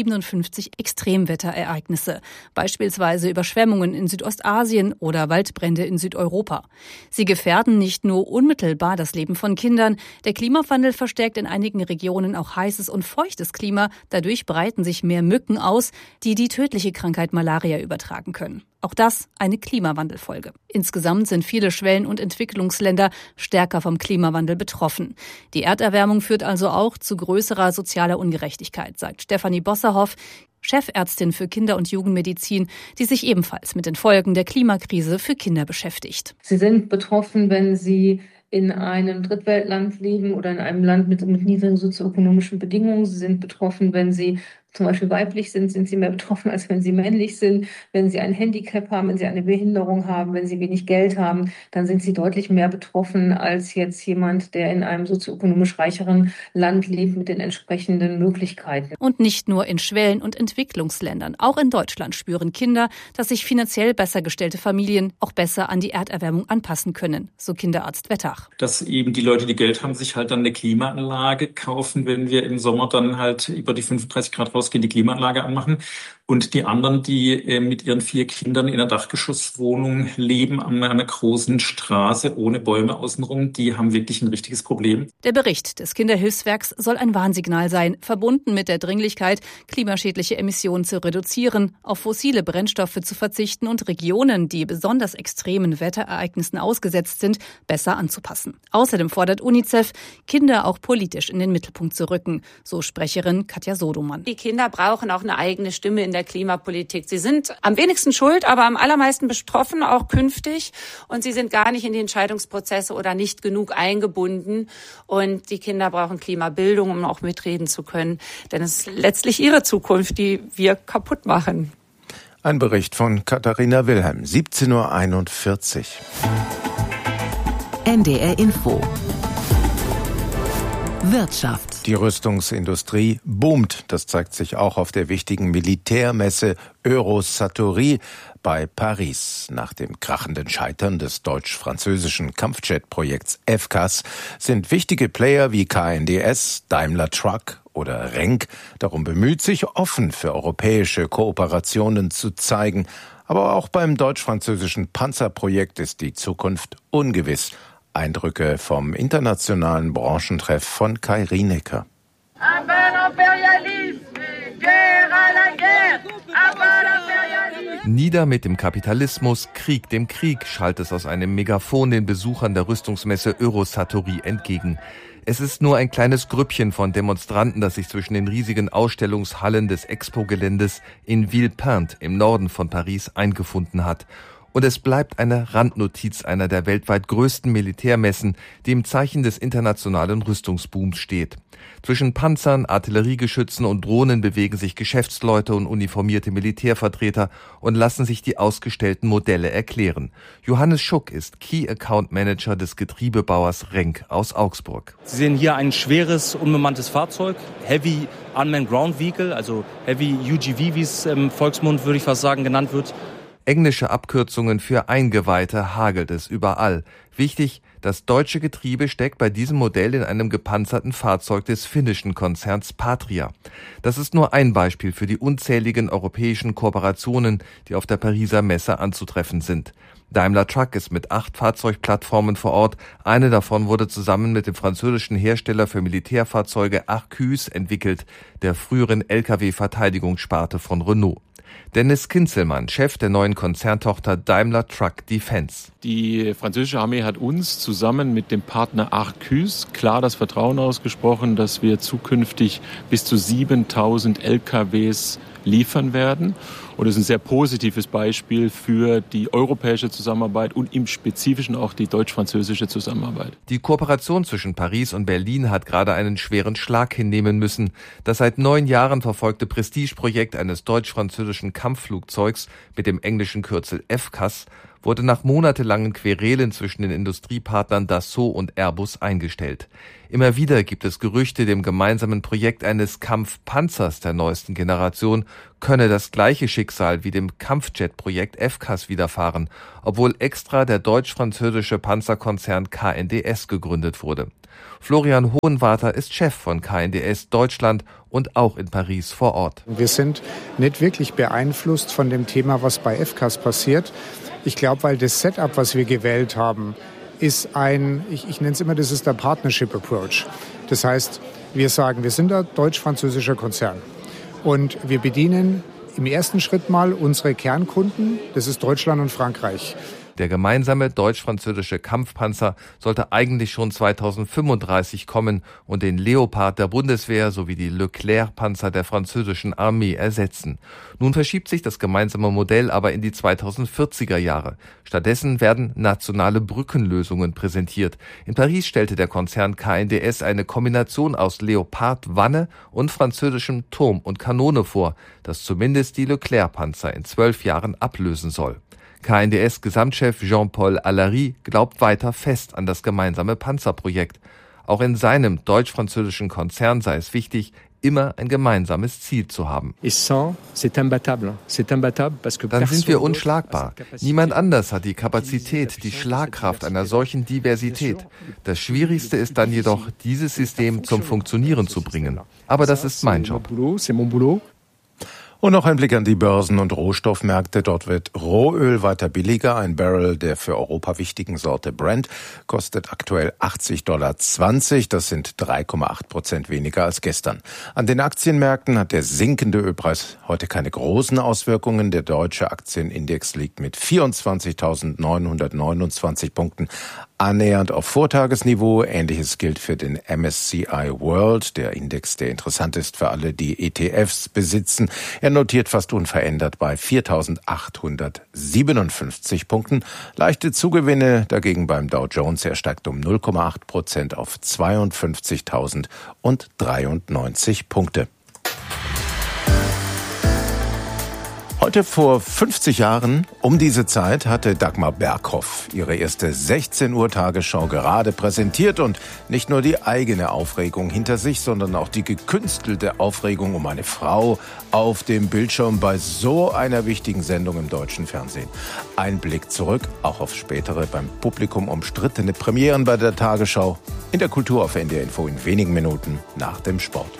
157 Extremwetterereignisse, beispielsweise Überschwemmungen in Südostasien oder Waldbrände in Südeuropa. Sie gefährden nicht nur unmittelbar das Leben von Kindern. Der Klimawandel verstärkt in einigen Regionen auch heißes und feuchtes Klima. Dadurch breiten sich mehr Mücken aus, die die tödliche Krankheit Malaria übertragen können. Auch das eine Klimawandelfolge. Insgesamt sind viele Schwellen- und Entwicklungsländer stärker vom Klimawandel betroffen. Die Erderwärmung führt also auch zu größerer sozialer Ungerechtigkeit, sagt Stefanie Bosserhoff, Chefärztin für Kinder- und Jugendmedizin, die sich ebenfalls mit den Folgen der Klimakrise für Kinder beschäftigt. Sie sind betroffen, wenn Sie in einem Drittweltland leben oder in einem Land mit niedrigen sozioökonomischen Bedingungen. Sie sind betroffen, wenn Sie zum Beispiel weiblich sind sie mehr betroffen, als wenn sie männlich sind. Wenn sie ein Handicap haben, wenn sie eine Behinderung haben, wenn sie wenig Geld haben, dann sind sie deutlich mehr betroffen als jetzt jemand, der in einem sozioökonomisch reicheren Land lebt mit den entsprechenden Möglichkeiten. Und nicht nur in Schwellen- und Entwicklungsländern. Auch in Deutschland spüren Kinder, dass sich finanziell besser gestellte Familien auch besser an die Erderwärmung anpassen können, so Kinderarzt Wettach. Dass eben die Leute, die Geld haben, sich halt dann eine Klimaanlage kaufen, wenn wir im Sommer dann halt über die 35 Grad rausgehen, die Klimaanlage anmachen. Und die anderen, die mit ihren 4 Kindern in einer Dachgeschosswohnung leben, an einer großen Straße ohne Bäume außenrum, die haben wirklich ein richtiges Problem. Der Bericht des Kinderhilfswerks soll ein Warnsignal sein, verbunden mit der Dringlichkeit, klimaschädliche Emissionen zu reduzieren, auf fossile Brennstoffe zu verzichten und Regionen, die besonders extremen Wetterereignissen ausgesetzt sind, besser anzupassen. Außerdem fordert UNICEF, Kinder auch politisch in den Mittelpunkt zu rücken, so Sprecherin Katja Sodomann. Die Kinder brauchen auch eine eigene Stimme in der Klimapolitik. Sie sind am wenigsten schuld, aber am allermeisten betroffen, auch künftig. Und sie sind gar nicht in die Entscheidungsprozesse oder nicht genug eingebunden. Und die Kinder brauchen Klimabildung, um auch mitreden zu können. Denn es ist letztlich ihre Zukunft, die wir kaputt machen. Ein Bericht von Katharina Wilhelm, 17:41 Uhr. NDR Info. Wirtschaft. Die Rüstungsindustrie boomt. Das zeigt sich auch auf der wichtigen Militärmesse Eurosatory bei Paris. Nach dem krachenden Scheitern des deutsch-französischen Kampfjet-Projekts FCAS sind wichtige Player wie KNDS, Daimler Truck oder Renk darum bemüht, sich offen für europäische Kooperationen zu zeigen. Aber auch beim deutsch-französischen Panzerprojekt ist die Zukunft ungewiss. Eindrücke vom internationalen Branchentreff von Kai Rienecker. Nieder mit dem Kapitalismus, Krieg dem Krieg, schallt es aus einem Megafon den Besuchern der Rüstungsmesse Eurosatory entgegen. Es ist nur ein kleines Grüppchen von Demonstranten, das sich zwischen den riesigen Ausstellungshallen des Expo-Geländes in Villepinte im Norden von Paris eingefunden hat. Und es bleibt eine Randnotiz einer der weltweit größten Militärmessen, die im Zeichen des internationalen Rüstungsbooms steht. Zwischen Panzern, Artilleriegeschützen und Drohnen bewegen sich Geschäftsleute und uniformierte Militärvertreter und lassen sich die ausgestellten Modelle erklären. Johannes Schuck ist Key Account Manager des Getriebebauers Renk aus Augsburg. Sie sehen hier ein schweres, unbemanntes Fahrzeug, Heavy Unmanned Ground Vehicle, also Heavy UGV, wie es im Volksmund, würde ich fast sagen, genannt wird. Englische Abkürzungen für Eingeweihte hagelt es überall. Wichtig, das deutsche Getriebe steckt bei diesem Modell in einem gepanzerten Fahrzeug des finnischen Konzerns Patria. Das ist nur ein Beispiel für die unzähligen europäischen Kooperationen, die auf der Pariser Messe anzutreffen sind. Daimler Truck ist mit 8 Fahrzeugplattformen vor Ort. Eine davon wurde zusammen mit dem französischen Hersteller für Militärfahrzeuge Arquus entwickelt, der früheren Lkw-Verteidigungssparte von Renault. Dennis Kinzelmann, Chef der neuen Konzerntochter Daimler Truck Defense. Die französische Armee hat hat uns zusammen mit dem Partner Arquus klar das Vertrauen ausgesprochen, dass wir zukünftig bis zu 7.000 LKWs liefern werden. Und das ist ein sehr positives Beispiel für die europäische Zusammenarbeit und im Spezifischen auch die deutsch-französische Zusammenarbeit. Die Kooperation zwischen Paris und Berlin hat gerade einen schweren Schlag hinnehmen müssen. Das seit 9 Jahren verfolgte Prestigeprojekt eines deutsch-französischen Kampfflugzeugs mit dem englischen Kürzel FCAS wurde nach monatelangen Querelen zwischen den Industriepartnern Dassault und Airbus eingestellt. Immer wieder gibt es Gerüchte, dem gemeinsamen Projekt eines Kampfpanzers der neuesten Generation könne das gleiche Schicksal wie dem Kampfjet-Projekt FCAS widerfahren, obwohl extra der deutsch-französische Panzerkonzern KNDS gegründet wurde. Florian Hohenwarter ist Chef von KNDS Deutschland und auch in Paris vor Ort. Wir sind nicht wirklich beeinflusst von dem Thema, was bei FCAS passiert. Ich glaube, weil das Setup, was wir gewählt haben, ist ich nenne es immer, das ist der Partnership Approach. Das heißt, wir sagen, wir sind ein deutsch-französischer Konzern und wir bedienen im ersten Schritt mal unsere Kernkunden, das ist Deutschland und Frankreich. Der gemeinsame deutsch-französische Kampfpanzer sollte eigentlich schon 2035 kommen und den Leopard der Bundeswehr sowie die Leclerc-Panzer der französischen Armee ersetzen. Nun verschiebt sich das gemeinsame Modell aber in die 2040er Jahre. Stattdessen werden nationale Brückenlösungen präsentiert. In Paris stellte der Konzern KNDS eine Kombination aus Leopard-Wanne und französischem Turm und Kanone vor, das zumindest die Leclerc-Panzer in 12 Jahren ablösen soll. KNDS-Gesamtchef Jean-Paul Allary glaubt weiter fest an das gemeinsame Panzerprojekt. Auch in seinem deutsch-französischen Konzern sei es wichtig, immer ein gemeinsames Ziel zu haben. Dann sind wir unschlagbar. Niemand anders hat die Kapazität, die Schlagkraft einer solchen Diversität. Das Schwierigste ist dann jedoch, dieses System zum Funktionieren zu bringen. Aber das ist mein Job. Und noch ein Blick an die Börsen- und Rohstoffmärkte. Dort wird Rohöl weiter billiger. Ein Barrel der für Europa wichtigen Sorte Brent kostet aktuell $80,20. Das sind 3,8% weniger als gestern. An den Aktienmärkten hat der sinkende Ölpreis heute keine großen Auswirkungen. Der deutsche Aktienindex liegt mit 24.929 Punkten annähernd auf Vortagesniveau. Ähnliches gilt für den MSCI World, der Index, der interessant ist für alle, die ETFs besitzen. Er notiert fast unverändert bei 4.857 Punkten. Leichte Zugewinne dagegen beim Dow Jones. Er steigt um 0,8% auf 52.093 Punkte. Heute vor 50 Jahren, um diese Zeit, hatte Dagmar Berghoff ihre erste 16 Uhr Tagesschau gerade präsentiert und nicht nur die eigene Aufregung hinter sich, sondern auch die gekünstelte Aufregung um eine Frau auf dem Bildschirm bei so einer wichtigen Sendung im deutschen Fernsehen. Ein Blick zurück, auch auf spätere beim Publikum umstrittene Premieren bei der Tagesschau in der Kultur auf NDR Info in wenigen Minuten nach dem Sport.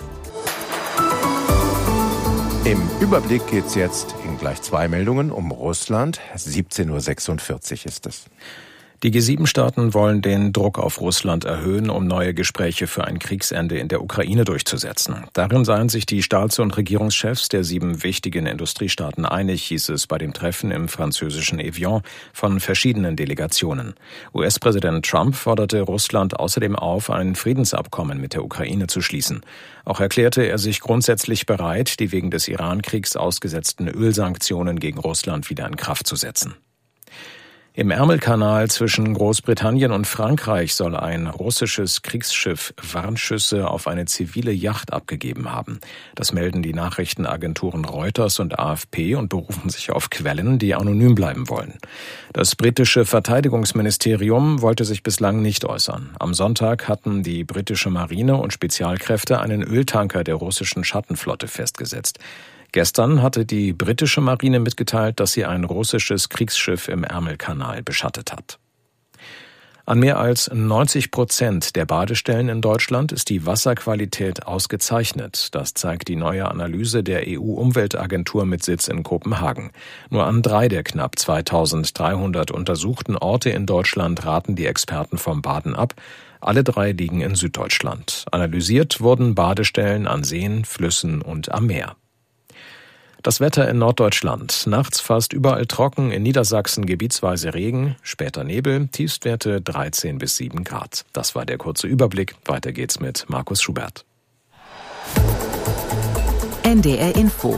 Im Überblick geht's jetzt in gleich 2 Meldungen um Russland. 17.46 Uhr ist es. Die G7-Staaten wollen den Druck auf Russland erhöhen, um neue Gespräche für ein Kriegsende in der Ukraine durchzusetzen. Darin seien sich die Staats- und Regierungschefs der 7 wichtigen Industriestaaten einig, hieß es bei dem Treffen im französischen Evian von verschiedenen Delegationen. US-Präsident Trump forderte Russland außerdem auf, ein Friedensabkommen mit der Ukraine zu schließen. Auch erklärte er sich grundsätzlich bereit, die wegen des Iran-Kriegs ausgesetzten Ölsanktionen gegen Russland wieder in Kraft zu setzen. Im Ärmelkanal zwischen Großbritannien und Frankreich soll ein russisches Kriegsschiff Warnschüsse auf eine zivile Yacht abgegeben haben. Das melden die Nachrichtenagenturen Reuters und AFP und berufen sich auf Quellen, die anonym bleiben wollen. Das britische Verteidigungsministerium wollte sich bislang nicht äußern. Am Sonntag hatten die britische Marine und Spezialkräfte einen Öltanker der russischen Schattenflotte festgesetzt. Gestern hatte die britische Marine mitgeteilt, dass sie ein russisches Kriegsschiff im Ärmelkanal beschattet hat. An mehr als 90% der Badestellen in Deutschland ist die Wasserqualität ausgezeichnet. Das zeigt die neue Analyse der EU-Umweltagentur mit Sitz in Kopenhagen. Nur an 3 der knapp 2300 untersuchten Orte in Deutschland raten die Experten vom Baden ab. Alle 3 liegen in Süddeutschland. Analysiert wurden Badestellen an Seen, Flüssen und am Meer. Das Wetter in Norddeutschland. Nachts fast überall trocken, in Niedersachsen gebietsweise Regen, später Nebel, Tiefstwerte 13 bis 7 Grad. Das war der kurze Überblick. Weiter geht's mit Markus Schubert. NDR Info.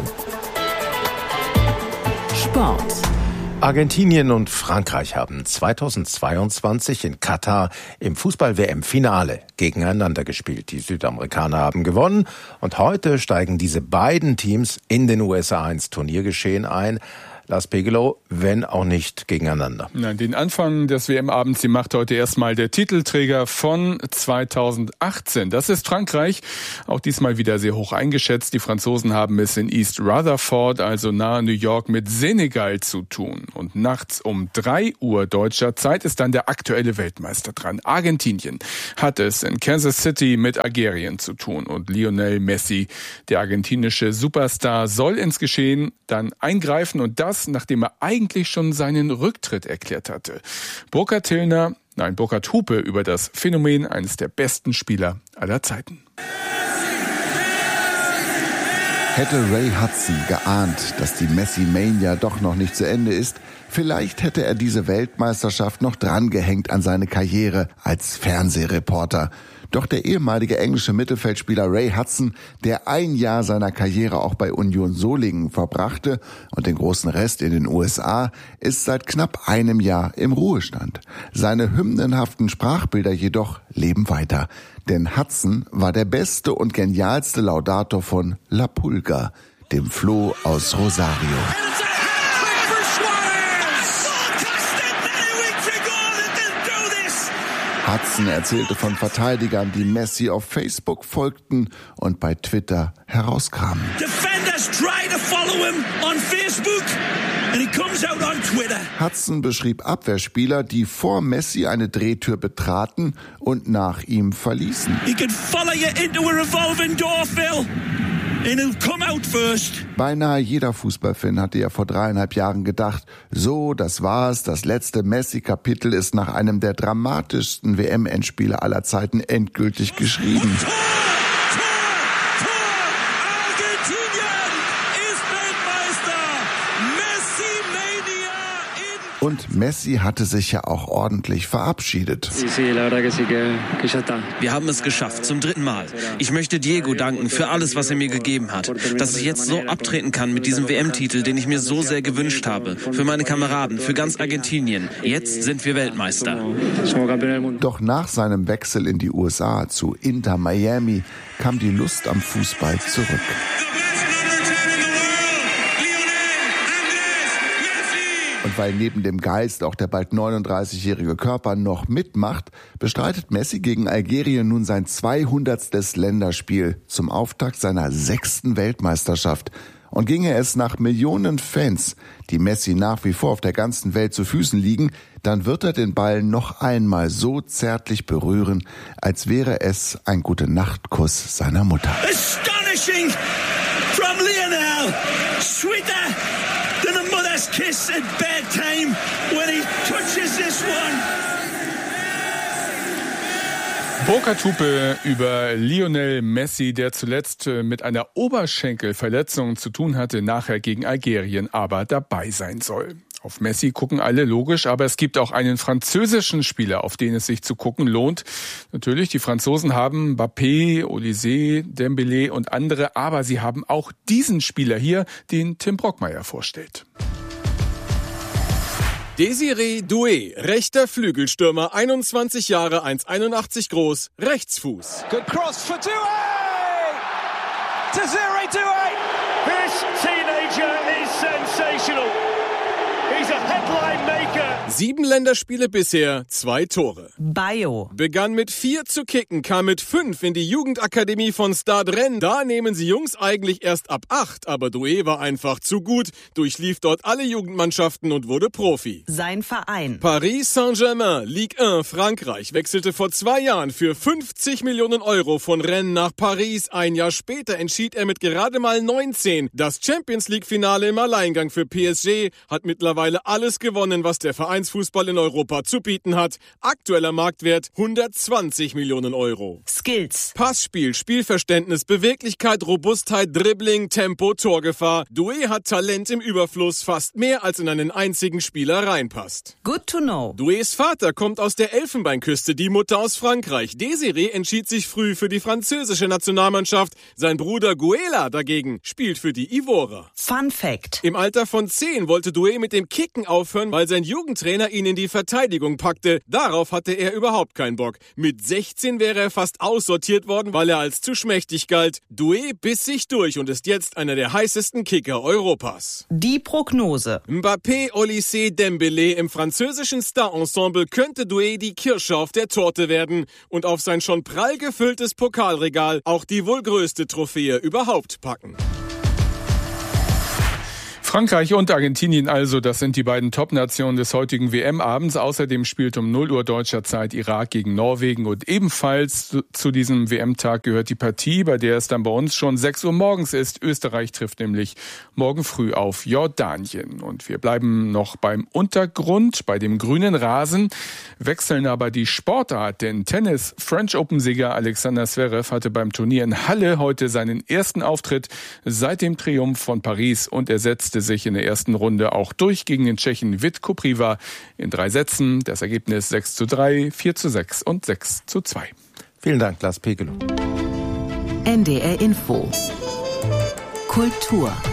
Sport. Argentinien und Frankreich haben 2022 in Katar im Fußball-WM-Finale gegeneinander gespielt. Die Südamerikaner haben gewonnen und heute steigen diese beiden Teams in den USA ins Turniergeschehen ein. Lars Pegelow, wenn auch nicht gegeneinander. Nein, den Anfang des WM-Abends, die macht heute erstmal der Titelträger von 2018. Das ist Frankreich, auch diesmal wieder sehr hoch eingeschätzt. Die Franzosen haben es in East Rutherford, also nahe New York, mit Senegal zu tun. Und nachts um 3 Uhr deutscher Zeit ist dann der aktuelle Weltmeister dran. Argentinien hat es in Kansas City mit Algerien zu tun. Und Lionel Messi, der argentinische Superstar, soll ins Geschehen dann eingreifen und das, nachdem er eigentlich schon seinen Rücktritt erklärt hatte. Burkhard Hupe über das Phänomen eines der besten Spieler aller Zeiten. Hätte Ray Hudson geahnt, dass die Messi-Mania doch noch nicht zu Ende ist, vielleicht hätte er diese Weltmeisterschaft noch drangehängt an seine Karriere als Fernsehreporter. Doch der ehemalige englische Mittelfeldspieler Ray Hudson, der ein Jahr seiner Karriere auch bei Union Solingen verbrachte und den großen Rest in den USA, ist seit knapp einem Jahr im Ruhestand. Seine hymnenhaften Sprachbilder jedoch leben weiter. Denn Hudson war der beste und genialste Laudator von La Pulga, dem Floh aus Rosario. Hudson erzählte von Verteidigern, die Messi auf Facebook folgten und bei Twitter herauskamen. Hudson beschrieb Abwehrspieler, die vor Messi eine Drehtür betraten und nach ihm verließen. Beinahe jeder Fußballfan hatte ja vor 3,5 Jahren gedacht, so, das war's, das letzte Messi-Kapitel ist nach einem der dramatischsten WM-Endspiele aller Zeiten endgültig geschrieben. Und Messi hatte sich ja auch ordentlich verabschiedet. Wir haben es geschafft, zum 3. Mal. Ich möchte Diego danken für alles, was er mir gegeben hat. Dass ich jetzt so abtreten kann mit diesem WM-Titel, den ich mir so sehr gewünscht habe. Für meine Kameraden, für ganz Argentinien. Jetzt sind wir Weltmeister. Doch nach seinem Wechsel in die USA zu Inter Miami kam die Lust am Fußball zurück. Und weil neben dem Geist auch der bald 39-jährige Körper noch mitmacht, bestreitet Messi gegen Algerien nun sein 200. Länderspiel zum Auftakt seiner 6. Weltmeisterschaft. Und ginge es nach Millionen Fans, die Messi nach wie vor auf der ganzen Welt zu Füßen liegen, dann wird er den Ball noch einmal so zärtlich berühren, als wäre es ein Gute-Nacht-Kuss seiner Mutter. Astonishing from Lionel, sweeter than a mother's kiss at bedtime when he touches this one. Burkhard Hupe über Lionel Messi, der zuletzt mit einer Oberschenkelverletzung zu tun hatte, nachher gegen Algerien aber dabei sein soll. Auf Messi gucken alle, logisch, aber es gibt auch einen französischen Spieler, auf den es sich zu gucken lohnt. Natürlich, die Franzosen haben Mbappé, Olysée, Dembélé und andere, aber sie haben auch diesen Spieler hier, den Tim Brockmeier vorstellt. Désiré Doué, rechter Flügelstürmer, 21 Jahre, 1,81 groß, Rechtsfuß. Good cross for Doué! Désiré Doué! This teenager is sensational. He's a headline maker. 7 Länderspiele bisher, 2 Tore. Bayo Begann mit 4 zu kicken, kam mit 5 in die Jugendakademie von Stade Rennes. Da nehmen sie Jungs eigentlich erst ab 8, aber Doué war einfach zu gut, durchlief dort alle Jugendmannschaften und wurde Profi. Sein Verein Paris Saint-Germain, Ligue 1, Frankreich, wechselte vor 2 Jahren für 50 Millionen Euro von Rennes nach Paris. Ein Jahr später entschied er mit gerade mal 19 das Champions-League-Finale im Alleingang für PSG, hat mittlerweile mittlerweile alles gewonnen, was der Vereinsfußball in Europa zu bieten hat. Aktueller Marktwert 120 Millionen Euro. Skills. Passspiel, Spielverständnis, Beweglichkeit, Robustheit, Dribbling, Tempo, Torgefahr. Doué hat Talent im Überfluss, fast mehr als in einen einzigen Spieler reinpasst. Good to know. Doués Vater kommt aus der Elfenbeinküste, die Mutter aus Frankreich. Desiré entschied sich früh für die französische Nationalmannschaft. Sein Bruder Guela dagegen spielt für die Ivorer. Fun Fact. Im Alter von 10 wollte Doué mit dem Kicken aufhören, weil sein Jugendtrainer ihn in die Verteidigung packte. Darauf hatte er überhaupt keinen Bock. Mit 16 wäre er fast aussortiert worden, weil er als zu schmächtig galt. Doué biss sich durch und ist jetzt einer der heißesten Kicker Europas. Die Prognose. Mbappé, Olysée, Dembélé im französischen Star-Ensemble könnte Doué die Kirsche auf der Torte werden und auf sein schon prall gefülltes Pokalregal auch die wohl größte Trophäe überhaupt packen. Frankreich und Argentinien also, das sind die beiden Top-Nationen des heutigen WM-Abends. Außerdem spielt um 0 Uhr deutscher Zeit Irak gegen Norwegen. Und ebenfalls zu diesem WM-Tag gehört die Partie, bei der es dann bei uns schon 6 Uhr morgens ist. Österreich trifft nämlich morgen früh auf Jordanien. Und wir bleiben noch beim Untergrund, bei dem grünen Rasen, wechseln aber die Sportart. Denn Tennis-French-Open-Sieger Alexander Zverev hatte beim Turnier in Halle heute seinen ersten Auftritt seit dem Triumph von Paris und er setzte sich in der ersten Runde auch durch gegen den Tschechen Vit Kopriva in 3 Sätzen. Das Ergebnis 6:3, 4:6 und 6:2. Vielen Dank, Lars Pegelow. NDR Info. Kultur.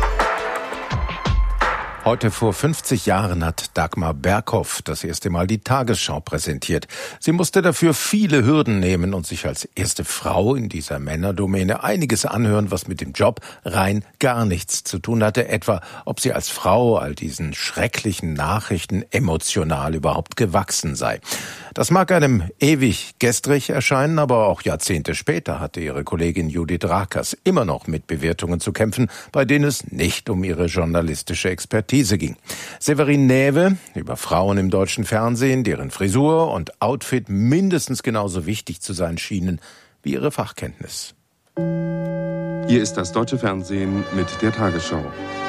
Heute vor 50 Jahren hat Dagmar Berghoff das erste Mal die Tagesschau präsentiert. Sie musste dafür viele Hürden nehmen und sich als erste Frau in dieser Männerdomäne einiges anhören, was mit dem Job rein gar nichts zu tun hatte. Etwa, ob sie als Frau all diesen schrecklichen Nachrichten emotional überhaupt gewachsen sei. Das mag einem ewig gestrig erscheinen, aber auch Jahrzehnte später hatte ihre Kollegin Judith Rakers immer noch mit Bewertungen zu kämpfen, bei denen es nicht um ihre journalistische Expertise ging. Severin Näwe über Frauen im deutschen Fernsehen, deren Frisur und Outfit mindestens genauso wichtig zu sein schienen wie ihre Fachkenntnis. Hier ist das deutsche Fernsehen mit der Tagesschau.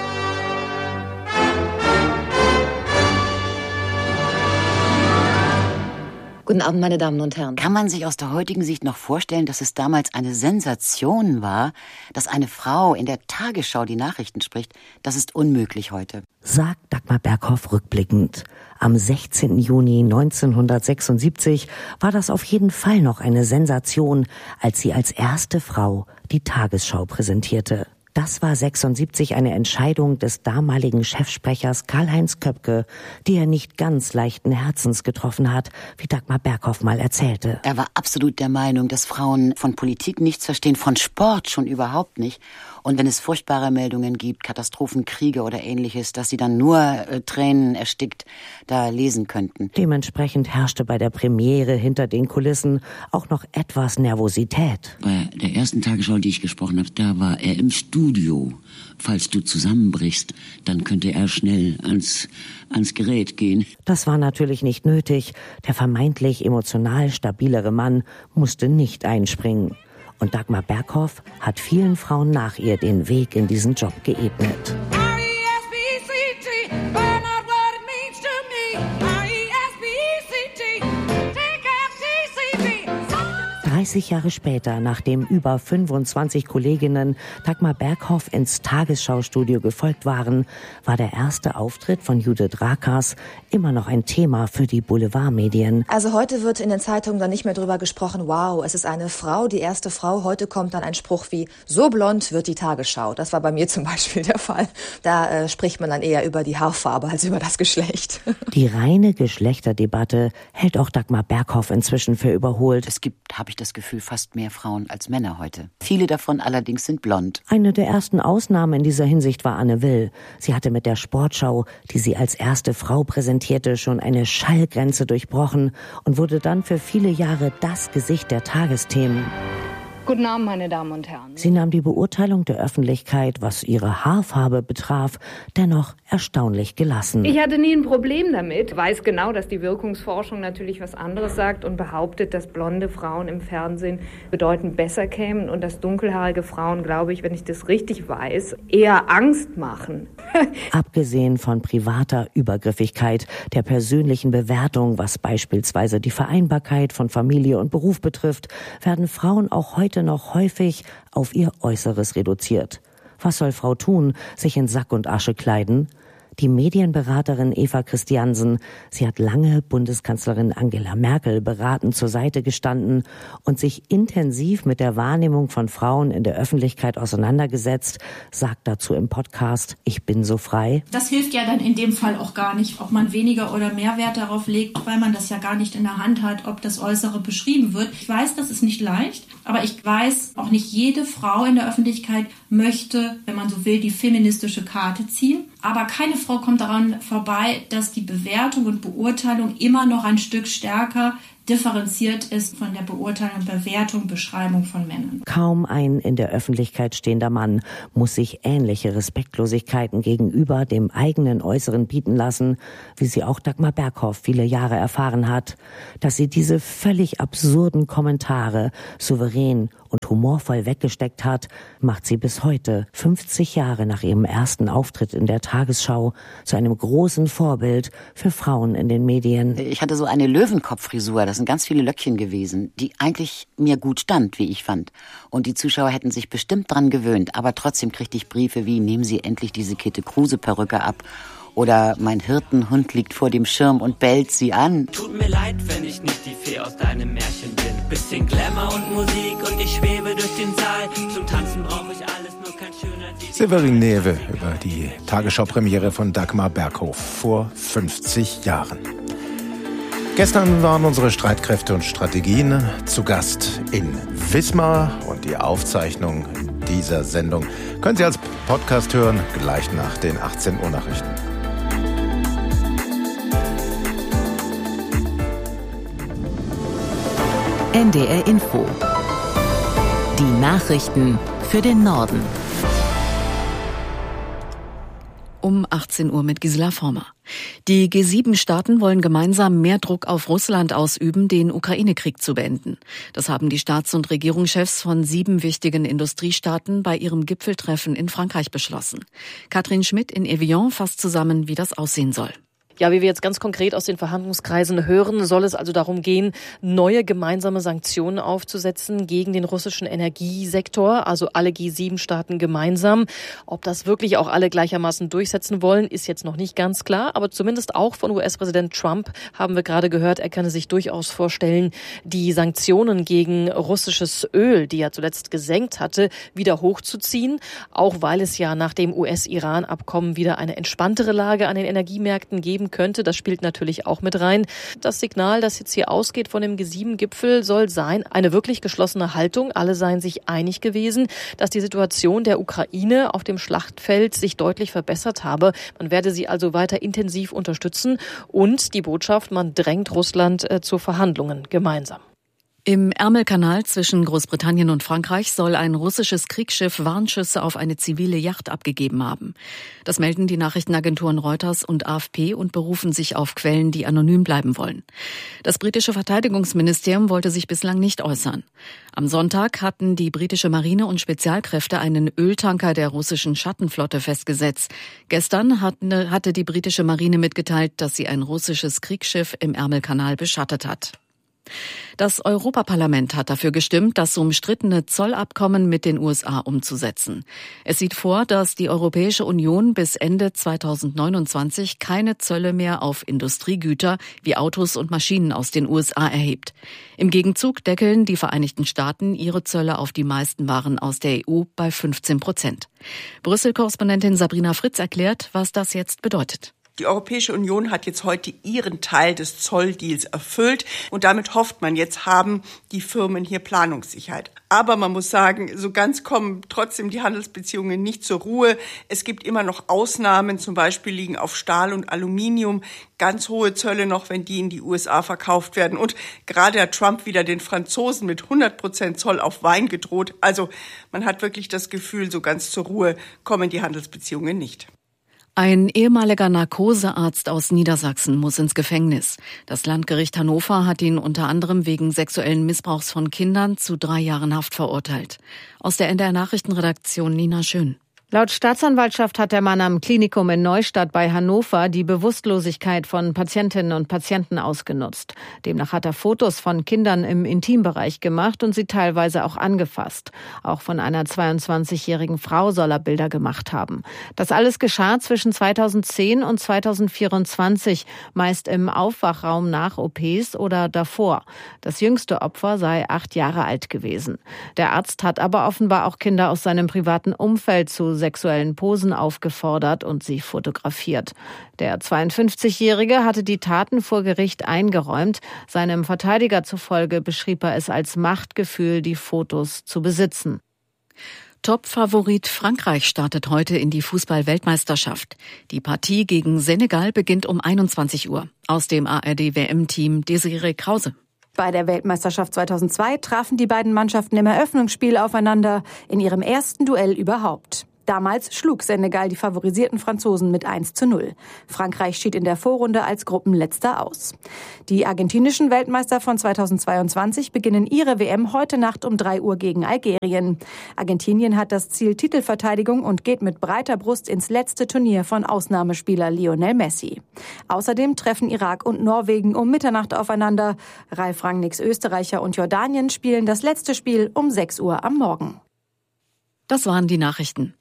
Guten Abend, meine Damen und Herren. Kann man sich aus der heutigen Sicht noch vorstellen, dass es damals eine Sensation war, dass eine Frau in der Tagesschau die Nachrichten spricht? Das ist unmöglich heute. Sagt Dagmar Berghoff rückblickend. Am 16. Juni 1976 war das auf jeden Fall noch eine Sensation, als sie als erste Frau die Tagesschau präsentierte. Das war 1976 eine Entscheidung des damaligen Chefsprechers Karl-Heinz Köpke, die er nicht ganz leichten Herzens getroffen hat, wie Dagmar Berghoff mal erzählte. Er war absolut der Meinung, dass Frauen von Politik nichts verstehen, von Sport schon überhaupt nicht. Und wenn es furchtbare Meldungen gibt, Katastrophen, Kriege oder Ähnliches, dass sie dann nur Tränen erstickt da lesen könnten. Dementsprechend herrschte bei der Premiere hinter den Kulissen auch noch etwas Nervosität. Bei der ersten Tagesschau, die ich gesprochen habe, da war er im Studio. Falls du zusammenbrichst, dann könnte er schnell ans Gerät gehen. Das war natürlich nicht nötig. Der vermeintlich emotional stabilere Mann musste nicht einspringen. Und Dagmar Berghoff hat vielen Frauen nach ihr den Weg in diesen Job geebnet. 30 Jahre später, nachdem über 25 Kolleginnen Dagmar Berghoff ins Tagesschau-Studio gefolgt waren, war der erste Auftritt von Judith Rakers immer noch ein Thema für die Boulevardmedien. Also heute wird in den Zeitungen dann nicht mehr drüber gesprochen, wow, es ist eine Frau, die erste Frau. Heute kommt dann ein Spruch wie, so blond wird die Tagesschau. Das war bei mir zum Beispiel der Fall. Da spricht man dann eher über die Haarfarbe als über das Geschlecht. Die reine Geschlechterdebatte hält auch Dagmar Berghoff inzwischen für überholt. Es gibt, habe ich das Gefühl, fast mehr Frauen als Männer heute. Viele davon allerdings sind blond. Eine der ersten Ausnahmen in dieser Hinsicht war Anne Will. Sie hatte mit der Sportschau, die sie als erste Frau präsentierte, schon eine Schallgrenze durchbrochen und wurde dann für viele Jahre das Gesicht der Tagesthemen. Guten Abend, meine Damen und Herren. Sie nahm die Beurteilung der Öffentlichkeit, was ihre Haarfarbe betraf, dennoch erstaunlich gelassen. Ich hatte nie ein Problem damit. Ich weiß genau, dass die Wirkungsforschung natürlich was anderes sagt und behauptet, dass blonde Frauen im Fernsehen bedeutend besser kämen und dass dunkelhaarige Frauen, glaube ich, wenn ich das richtig weiß, eher Angst machen. Abgesehen von privater Übergriffigkeit, der persönlichen Bewertung, was beispielsweise die Vereinbarkeit von Familie und Beruf betrifft, werden Frauen auch heute noch häufig auf ihr Äußeres reduziert. Was soll Frau tun? Sich in Sack und Asche kleiden? Die Medienberaterin Eva Christiansen, sie hat lange Bundeskanzlerin Angela Merkel beratend zur Seite gestanden und sich intensiv mit der Wahrnehmung von Frauen in der Öffentlichkeit auseinandergesetzt, sagt dazu im Podcast Ich bin so frei. Das hilft ja dann in dem Fall auch gar nicht, ob man weniger oder mehr Wert darauf legt, weil man das ja gar nicht in der Hand hat, ob das Äußere beschrieben wird. Ich weiß, das ist nicht leicht, aber ich weiß, auch nicht jede Frau in der Öffentlichkeit möchte, wenn man so will, die feministische Karte ziehen. Aber keine Frau kommt daran vorbei, dass die Bewertung und Beurteilung immer noch ein Stück stärker differenziert ist von der Beurteilung, Bewertung, Beschreibung von Männern. Kaum ein in der Öffentlichkeit stehender Mann muss sich ähnliche Respektlosigkeiten gegenüber dem eigenen Äußeren bieten lassen, wie sie auch Dagmar Berghoff viele Jahre erfahren hat. Dass sie diese völlig absurden Kommentare souverän und humorvoll weggesteckt hat, macht sie bis heute, 50 Jahre nach ihrem ersten Auftritt in der Tagesschau, zu einem großen Vorbild für Frauen in den Medien. Ich hatte so eine Löwenkopffrisur, das sind ganz viele Löckchen gewesen, die eigentlich mir gut stand, wie ich fand. Und die Zuschauer hätten sich bestimmt dran gewöhnt, aber trotzdem kriegte ich Briefe wie, nehmen Sie endlich diese Käthe-Kruse-Perücke ab. Oder mein Hirtenhund liegt vor dem Schirm und bellt sie an. Tut mir leid, wenn ich nicht die Fee aus deinem Märchen bin. Bisschen Glamour und Musik und ich schwebe durch den Saal. Zum Tanzen brauche ich alles, nur kein schöner Sieg. Severin Newe über die Tagesschau-Premiere von Dagmar Berghoff vor 50 Jahren. Gestern waren unsere Streitkräfte und Strategien zu Gast in Wismar und die Aufzeichnung dieser Sendung können Sie als Podcast hören, gleich nach den 18 Uhr Nachrichten. NDR Info. Die Nachrichten für den Norden. Um 18 Uhr mit Gisela Former. Die G7-Staaten wollen gemeinsam mehr Druck auf Russland ausüben, den Ukraine-Krieg zu beenden. Das haben die Staats- und Regierungschefs von 7 wichtigen Industriestaaten bei ihrem Gipfeltreffen in Frankreich beschlossen. Katrin Schmidt in Evian fasst zusammen, wie das aussehen soll. Ja, wie wir jetzt ganz konkret aus den Verhandlungskreisen hören, soll es also darum gehen, neue gemeinsame Sanktionen aufzusetzen gegen den russischen Energiesektor, also alle G7-Staaten gemeinsam. Ob das wirklich auch alle gleichermaßen durchsetzen wollen, ist jetzt noch nicht ganz klar, aber zumindest auch von US-Präsident Trump haben wir gerade gehört, er könne sich durchaus vorstellen, die Sanktionen gegen russisches Öl, die er zuletzt gesenkt hatte, wieder hochzuziehen, auch weil es ja nach dem US-Iran-Abkommen wieder eine entspanntere Lage an den Energiemärkten geben könnte. Das spielt natürlich auch mit rein. Das Signal, das jetzt hier ausgeht von dem G7-Gipfel, soll sein, eine wirklich geschlossene Haltung. Alle seien sich einig gewesen, dass die Situation der Ukraine auf dem Schlachtfeld sich deutlich verbessert habe. Man werde sie also weiter intensiv unterstützen und die Botschaft, man drängt Russland zu Verhandlungen gemeinsam. Im Ärmelkanal zwischen Großbritannien und Frankreich soll ein russisches Kriegsschiff Warnschüsse auf eine zivile Yacht abgegeben haben. Das melden die Nachrichtenagenturen Reuters und AFP und berufen sich auf Quellen, die anonym bleiben wollen. Das britische Verteidigungsministerium wollte sich bislang nicht äußern. Am Sonntag hatten die britische Marine und Spezialkräfte einen Öltanker der russischen Schattenflotte festgesetzt. Gestern hatte die britische Marine mitgeteilt, dass sie ein russisches Kriegsschiff im Ärmelkanal beschattet hat. Das Europaparlament hat dafür gestimmt, das umstrittene Zollabkommen mit den USA umzusetzen. Es sieht vor, dass die Europäische Union bis Ende 2029 keine Zölle mehr auf Industriegüter wie Autos und Maschinen aus den USA erhebt. Im Gegenzug deckeln die Vereinigten Staaten ihre Zölle auf die meisten Waren aus der EU bei 15%. Brüssel-Korrespondentin Sabrina Fritz erklärt, was das jetzt bedeutet. Die Europäische Union hat jetzt heute ihren Teil des Zolldeals erfüllt und damit hofft man, jetzt haben die Firmen hier Planungssicherheit. Aber man muss sagen, so ganz kommen trotzdem die Handelsbeziehungen nicht zur Ruhe. Es gibt immer noch Ausnahmen, zum Beispiel liegen auf Stahl und Aluminium ganz hohe Zölle noch, wenn die in die USA verkauft werden. Und gerade hat Trump wieder den Franzosen mit 100% Zoll auf Wein gedroht. Also man hat wirklich das Gefühl, so ganz zur Ruhe kommen die Handelsbeziehungen nicht. Ein ehemaliger Narkosearzt aus Niedersachsen muss ins Gefängnis. Das Landgericht Hannover hat ihn unter anderem wegen sexuellen Missbrauchs von Kindern zu 3 Jahren Haft verurteilt. Aus der NDR Nachrichtenredaktion Nina Schön. Laut Staatsanwaltschaft hat der Mann am Klinikum in Neustadt bei Hannover die Bewusstlosigkeit von Patientinnen und Patienten ausgenutzt. Demnach hat er Fotos von Kindern im Intimbereich gemacht und sie teilweise auch angefasst. Auch von einer 22-jährigen Frau soll er Bilder gemacht haben. Das alles geschah zwischen 2010 und 2024, meist im Aufwachraum nach OPs oder davor. Das jüngste Opfer sei 8 Jahre alt gewesen. Der Arzt hat aber offenbar auch Kinder aus seinem privaten Umfeld zu sexuellen Posen aufgefordert und sie fotografiert. Der 52-Jährige hatte die Taten vor Gericht eingeräumt. Seinem Verteidiger zufolge beschrieb er es als Machtgefühl, die Fotos zu besitzen. Top-Favorit Frankreich startet heute in die Fußball-Weltmeisterschaft. Die Partie gegen Senegal beginnt um 21 Uhr. Aus dem ARD-WM-Team Desiree Krause. Bei der Weltmeisterschaft 2002 trafen die beiden Mannschaften im Eröffnungsspiel aufeinander, in ihrem ersten Duell überhaupt. Damals schlug Senegal die favorisierten Franzosen mit 1:0. Frankreich schied in der Vorrunde als Gruppenletzter aus. Die argentinischen Weltmeister von 2022 beginnen ihre WM heute Nacht um 3 Uhr gegen Algerien. Argentinien hat das Ziel Titelverteidigung und geht mit breiter Brust ins letzte Turnier von Ausnahmespieler Lionel Messi. Außerdem treffen Irak und Norwegen um Mitternacht aufeinander. Ralf Rangnicks Österreicher und Jordanien spielen das letzte Spiel um 6 Uhr am Morgen. Das waren die Nachrichten.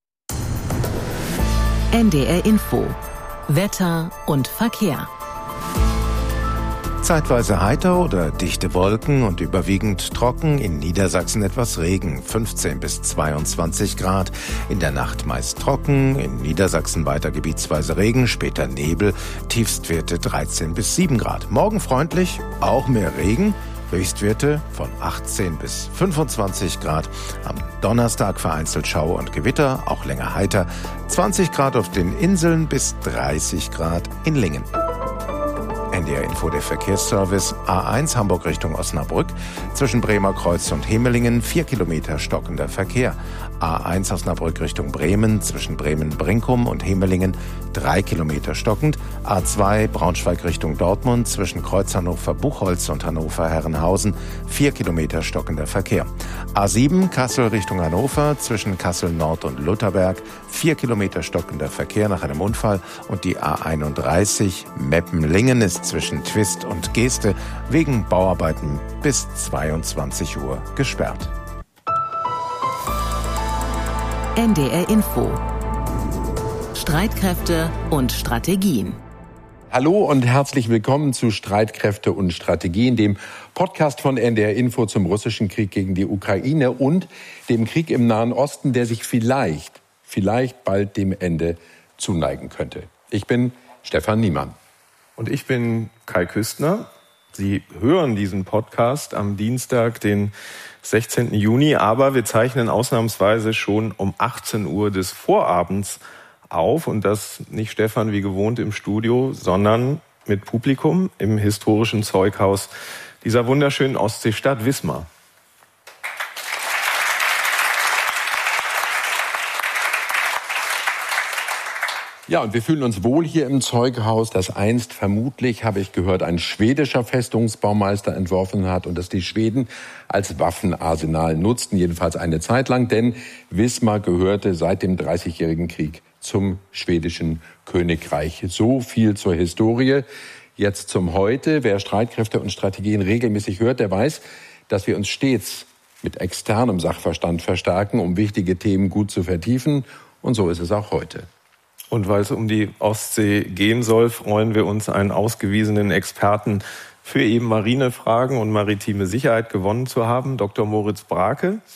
NDR Info. Wetter und Verkehr. Zeitweise heiter oder dichte Wolken und überwiegend trocken, in Niedersachsen etwas Regen, 15 bis 22 Grad. In der Nacht meist trocken, in Niedersachsen weiter gebietsweise Regen, später Nebel, Tiefstwerte 13 bis 7 Grad. Morgen freundlich, auch mehr Regen. Höchstwerte von 18 bis 25 Grad. Am Donnerstag vereinzelt Schauer und Gewitter, auch länger heiter. 20 Grad auf den Inseln bis 30 Grad in Lingen. NDR Info, der Verkehrsservice. A1 Hamburg Richtung Osnabrück. Zwischen Bremer Kreuz und Hemelingen 4 Kilometer stockender Verkehr. A1 Osnabrück Richtung Bremen. Zwischen Bremen-Brinkum und Hemelingen 3 Kilometer stockend. A2 Braunschweig Richtung Dortmund. Zwischen Kreuz Hannover-Buchholz und Hannover-Herrenhausen 4 Kilometer stockender Verkehr. A7 Kassel Richtung Hannover. Zwischen Kassel-Nord und Lutherberg 4 Kilometer stockender Verkehr nach einem Unfall. Und die A31 Meppen-Lingen ist zwischen Twist und Geeste wegen Bauarbeiten bis 22 Uhr gesperrt. NDR Info. Streitkräfte und Strategien. Hallo und herzlich willkommen zu Streitkräfte und Strategien, dem Podcast von NDR Info zum russischen Krieg gegen die Ukraine und dem Krieg im Nahen Osten, der sich vielleicht bald dem Ende zuneigen könnte. Ich bin Stefan Niemann. Und ich bin Kai Küstner. Sie hören diesen Podcast am Dienstag, den 16. Juni, aber wir zeichnen ausnahmsweise schon um 18 Uhr des Vorabends auf. Und das nicht Stefan wie gewohnt im Studio, sondern mit Publikum im historischen Zeughaus dieser wunderschönen Ostseestadt Wismar. Ja, und wir fühlen uns wohl hier im Zeughaus, das einst vermutlich, habe ich gehört, ein schwedischer Festungsbaumeister entworfen hat und das die Schweden als Waffenarsenal nutzten, jedenfalls eine Zeit lang, denn Wismar gehörte seit dem Dreißigjährigen Krieg zum schwedischen Königreich. So viel zur Historie. Jetzt zum Heute. Wer Streitkräfte und Strategien regelmäßig hört, der weiß, dass wir uns stets mit externem Sachverstand verstärken, um wichtige Themen gut zu vertiefen. Und so ist es auch heute. Und weil es um die Ostsee gehen soll, freuen wir uns, einen ausgewiesenen Experten für eben Marinefragen und maritime Sicherheit gewonnen zu haben, Dr. Moritz Brake.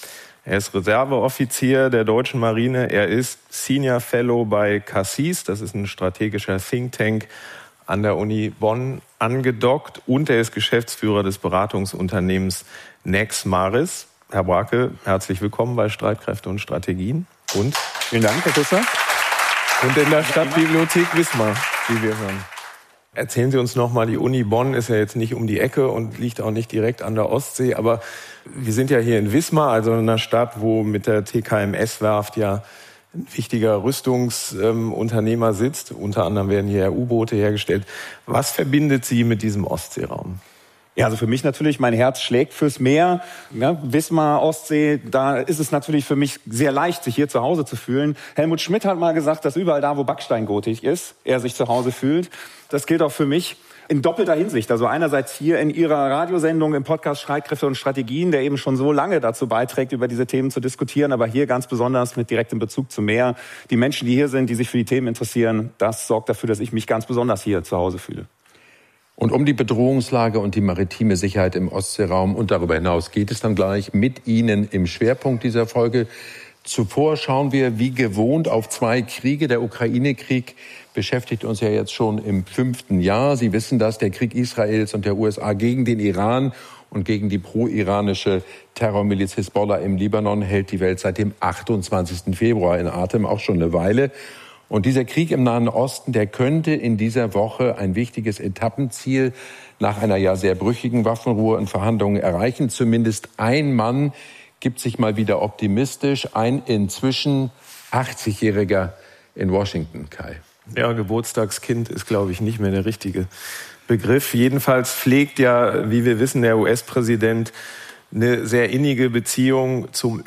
Er ist Reserveoffizier der deutschen Marine. Er ist Senior Fellow bei CASIS. Das ist ein strategischer Think Tank an der Uni Bonn angedockt. Und er ist Geschäftsführer des Beratungsunternehmens Nex Maris. Herr Brake, herzlich willkommen bei Streitkräfte und Strategien. Und vielen Dank, Herr Fischer. Und in der Stadtbibliothek Wismar, wie wir hören. Erzählen Sie uns nochmal, die Uni Bonn ist ja jetzt nicht um die Ecke und liegt auch nicht direkt an der Ostsee, aber wir sind ja hier in Wismar, also in einer Stadt, wo mit der TKMS-Werft ja ein wichtiger Rüstungsunternehmer sitzt. Unter anderem werden hier U-Boote hergestellt. Was verbindet Sie mit diesem Ostseeraum? Ja, also für mich natürlich, mein Herz schlägt fürs Meer. Ja, Wismar, Ostsee, da ist es natürlich für mich sehr leicht, sich hier zu Hause zu fühlen. Helmut Schmidt hat mal gesagt, dass überall da, wo Backsteingotik ist, er sich zu Hause fühlt. Das gilt auch für mich in doppelter Hinsicht. Also einerseits hier in Ihrer Radiosendung im Podcast Streitkräfte und Strategien, der eben schon so lange dazu beiträgt, über diese Themen zu diskutieren, aber hier ganz besonders mit direktem Bezug zum Meer. Die Menschen, die hier sind, die sich für die Themen interessieren, das sorgt dafür, dass ich mich ganz besonders hier zu Hause fühle. Und um die Bedrohungslage und die maritime Sicherheit im Ostseeraum und darüber hinaus geht es dann gleich mit Ihnen im Schwerpunkt dieser Folge. Zuvor schauen wir wie gewohnt auf zwei Kriege. Der Ukraine-Krieg beschäftigt uns ja jetzt schon im 5. Jahr. Sie wissen das, der Krieg Israels und der USA gegen den Iran und gegen die pro-iranische Terrormiliz Hisbollah im Libanon hält die Welt seit dem 28. Februar in Atem, auch schon eine Weile. Und dieser Krieg im Nahen Osten, der könnte in dieser Woche ein wichtiges Etappenziel nach einer ja sehr brüchigen Waffenruhe und Verhandlungen erreichen. Zumindest ein Mann gibt sich mal wieder optimistisch, ein inzwischen 80-Jähriger in Washington, Kai. Ja, Geburtstagskind ist, glaube ich, nicht mehr der richtige Begriff. Jedenfalls pflegt ja, wie wir wissen, der US-Präsident eine sehr innige Beziehung zum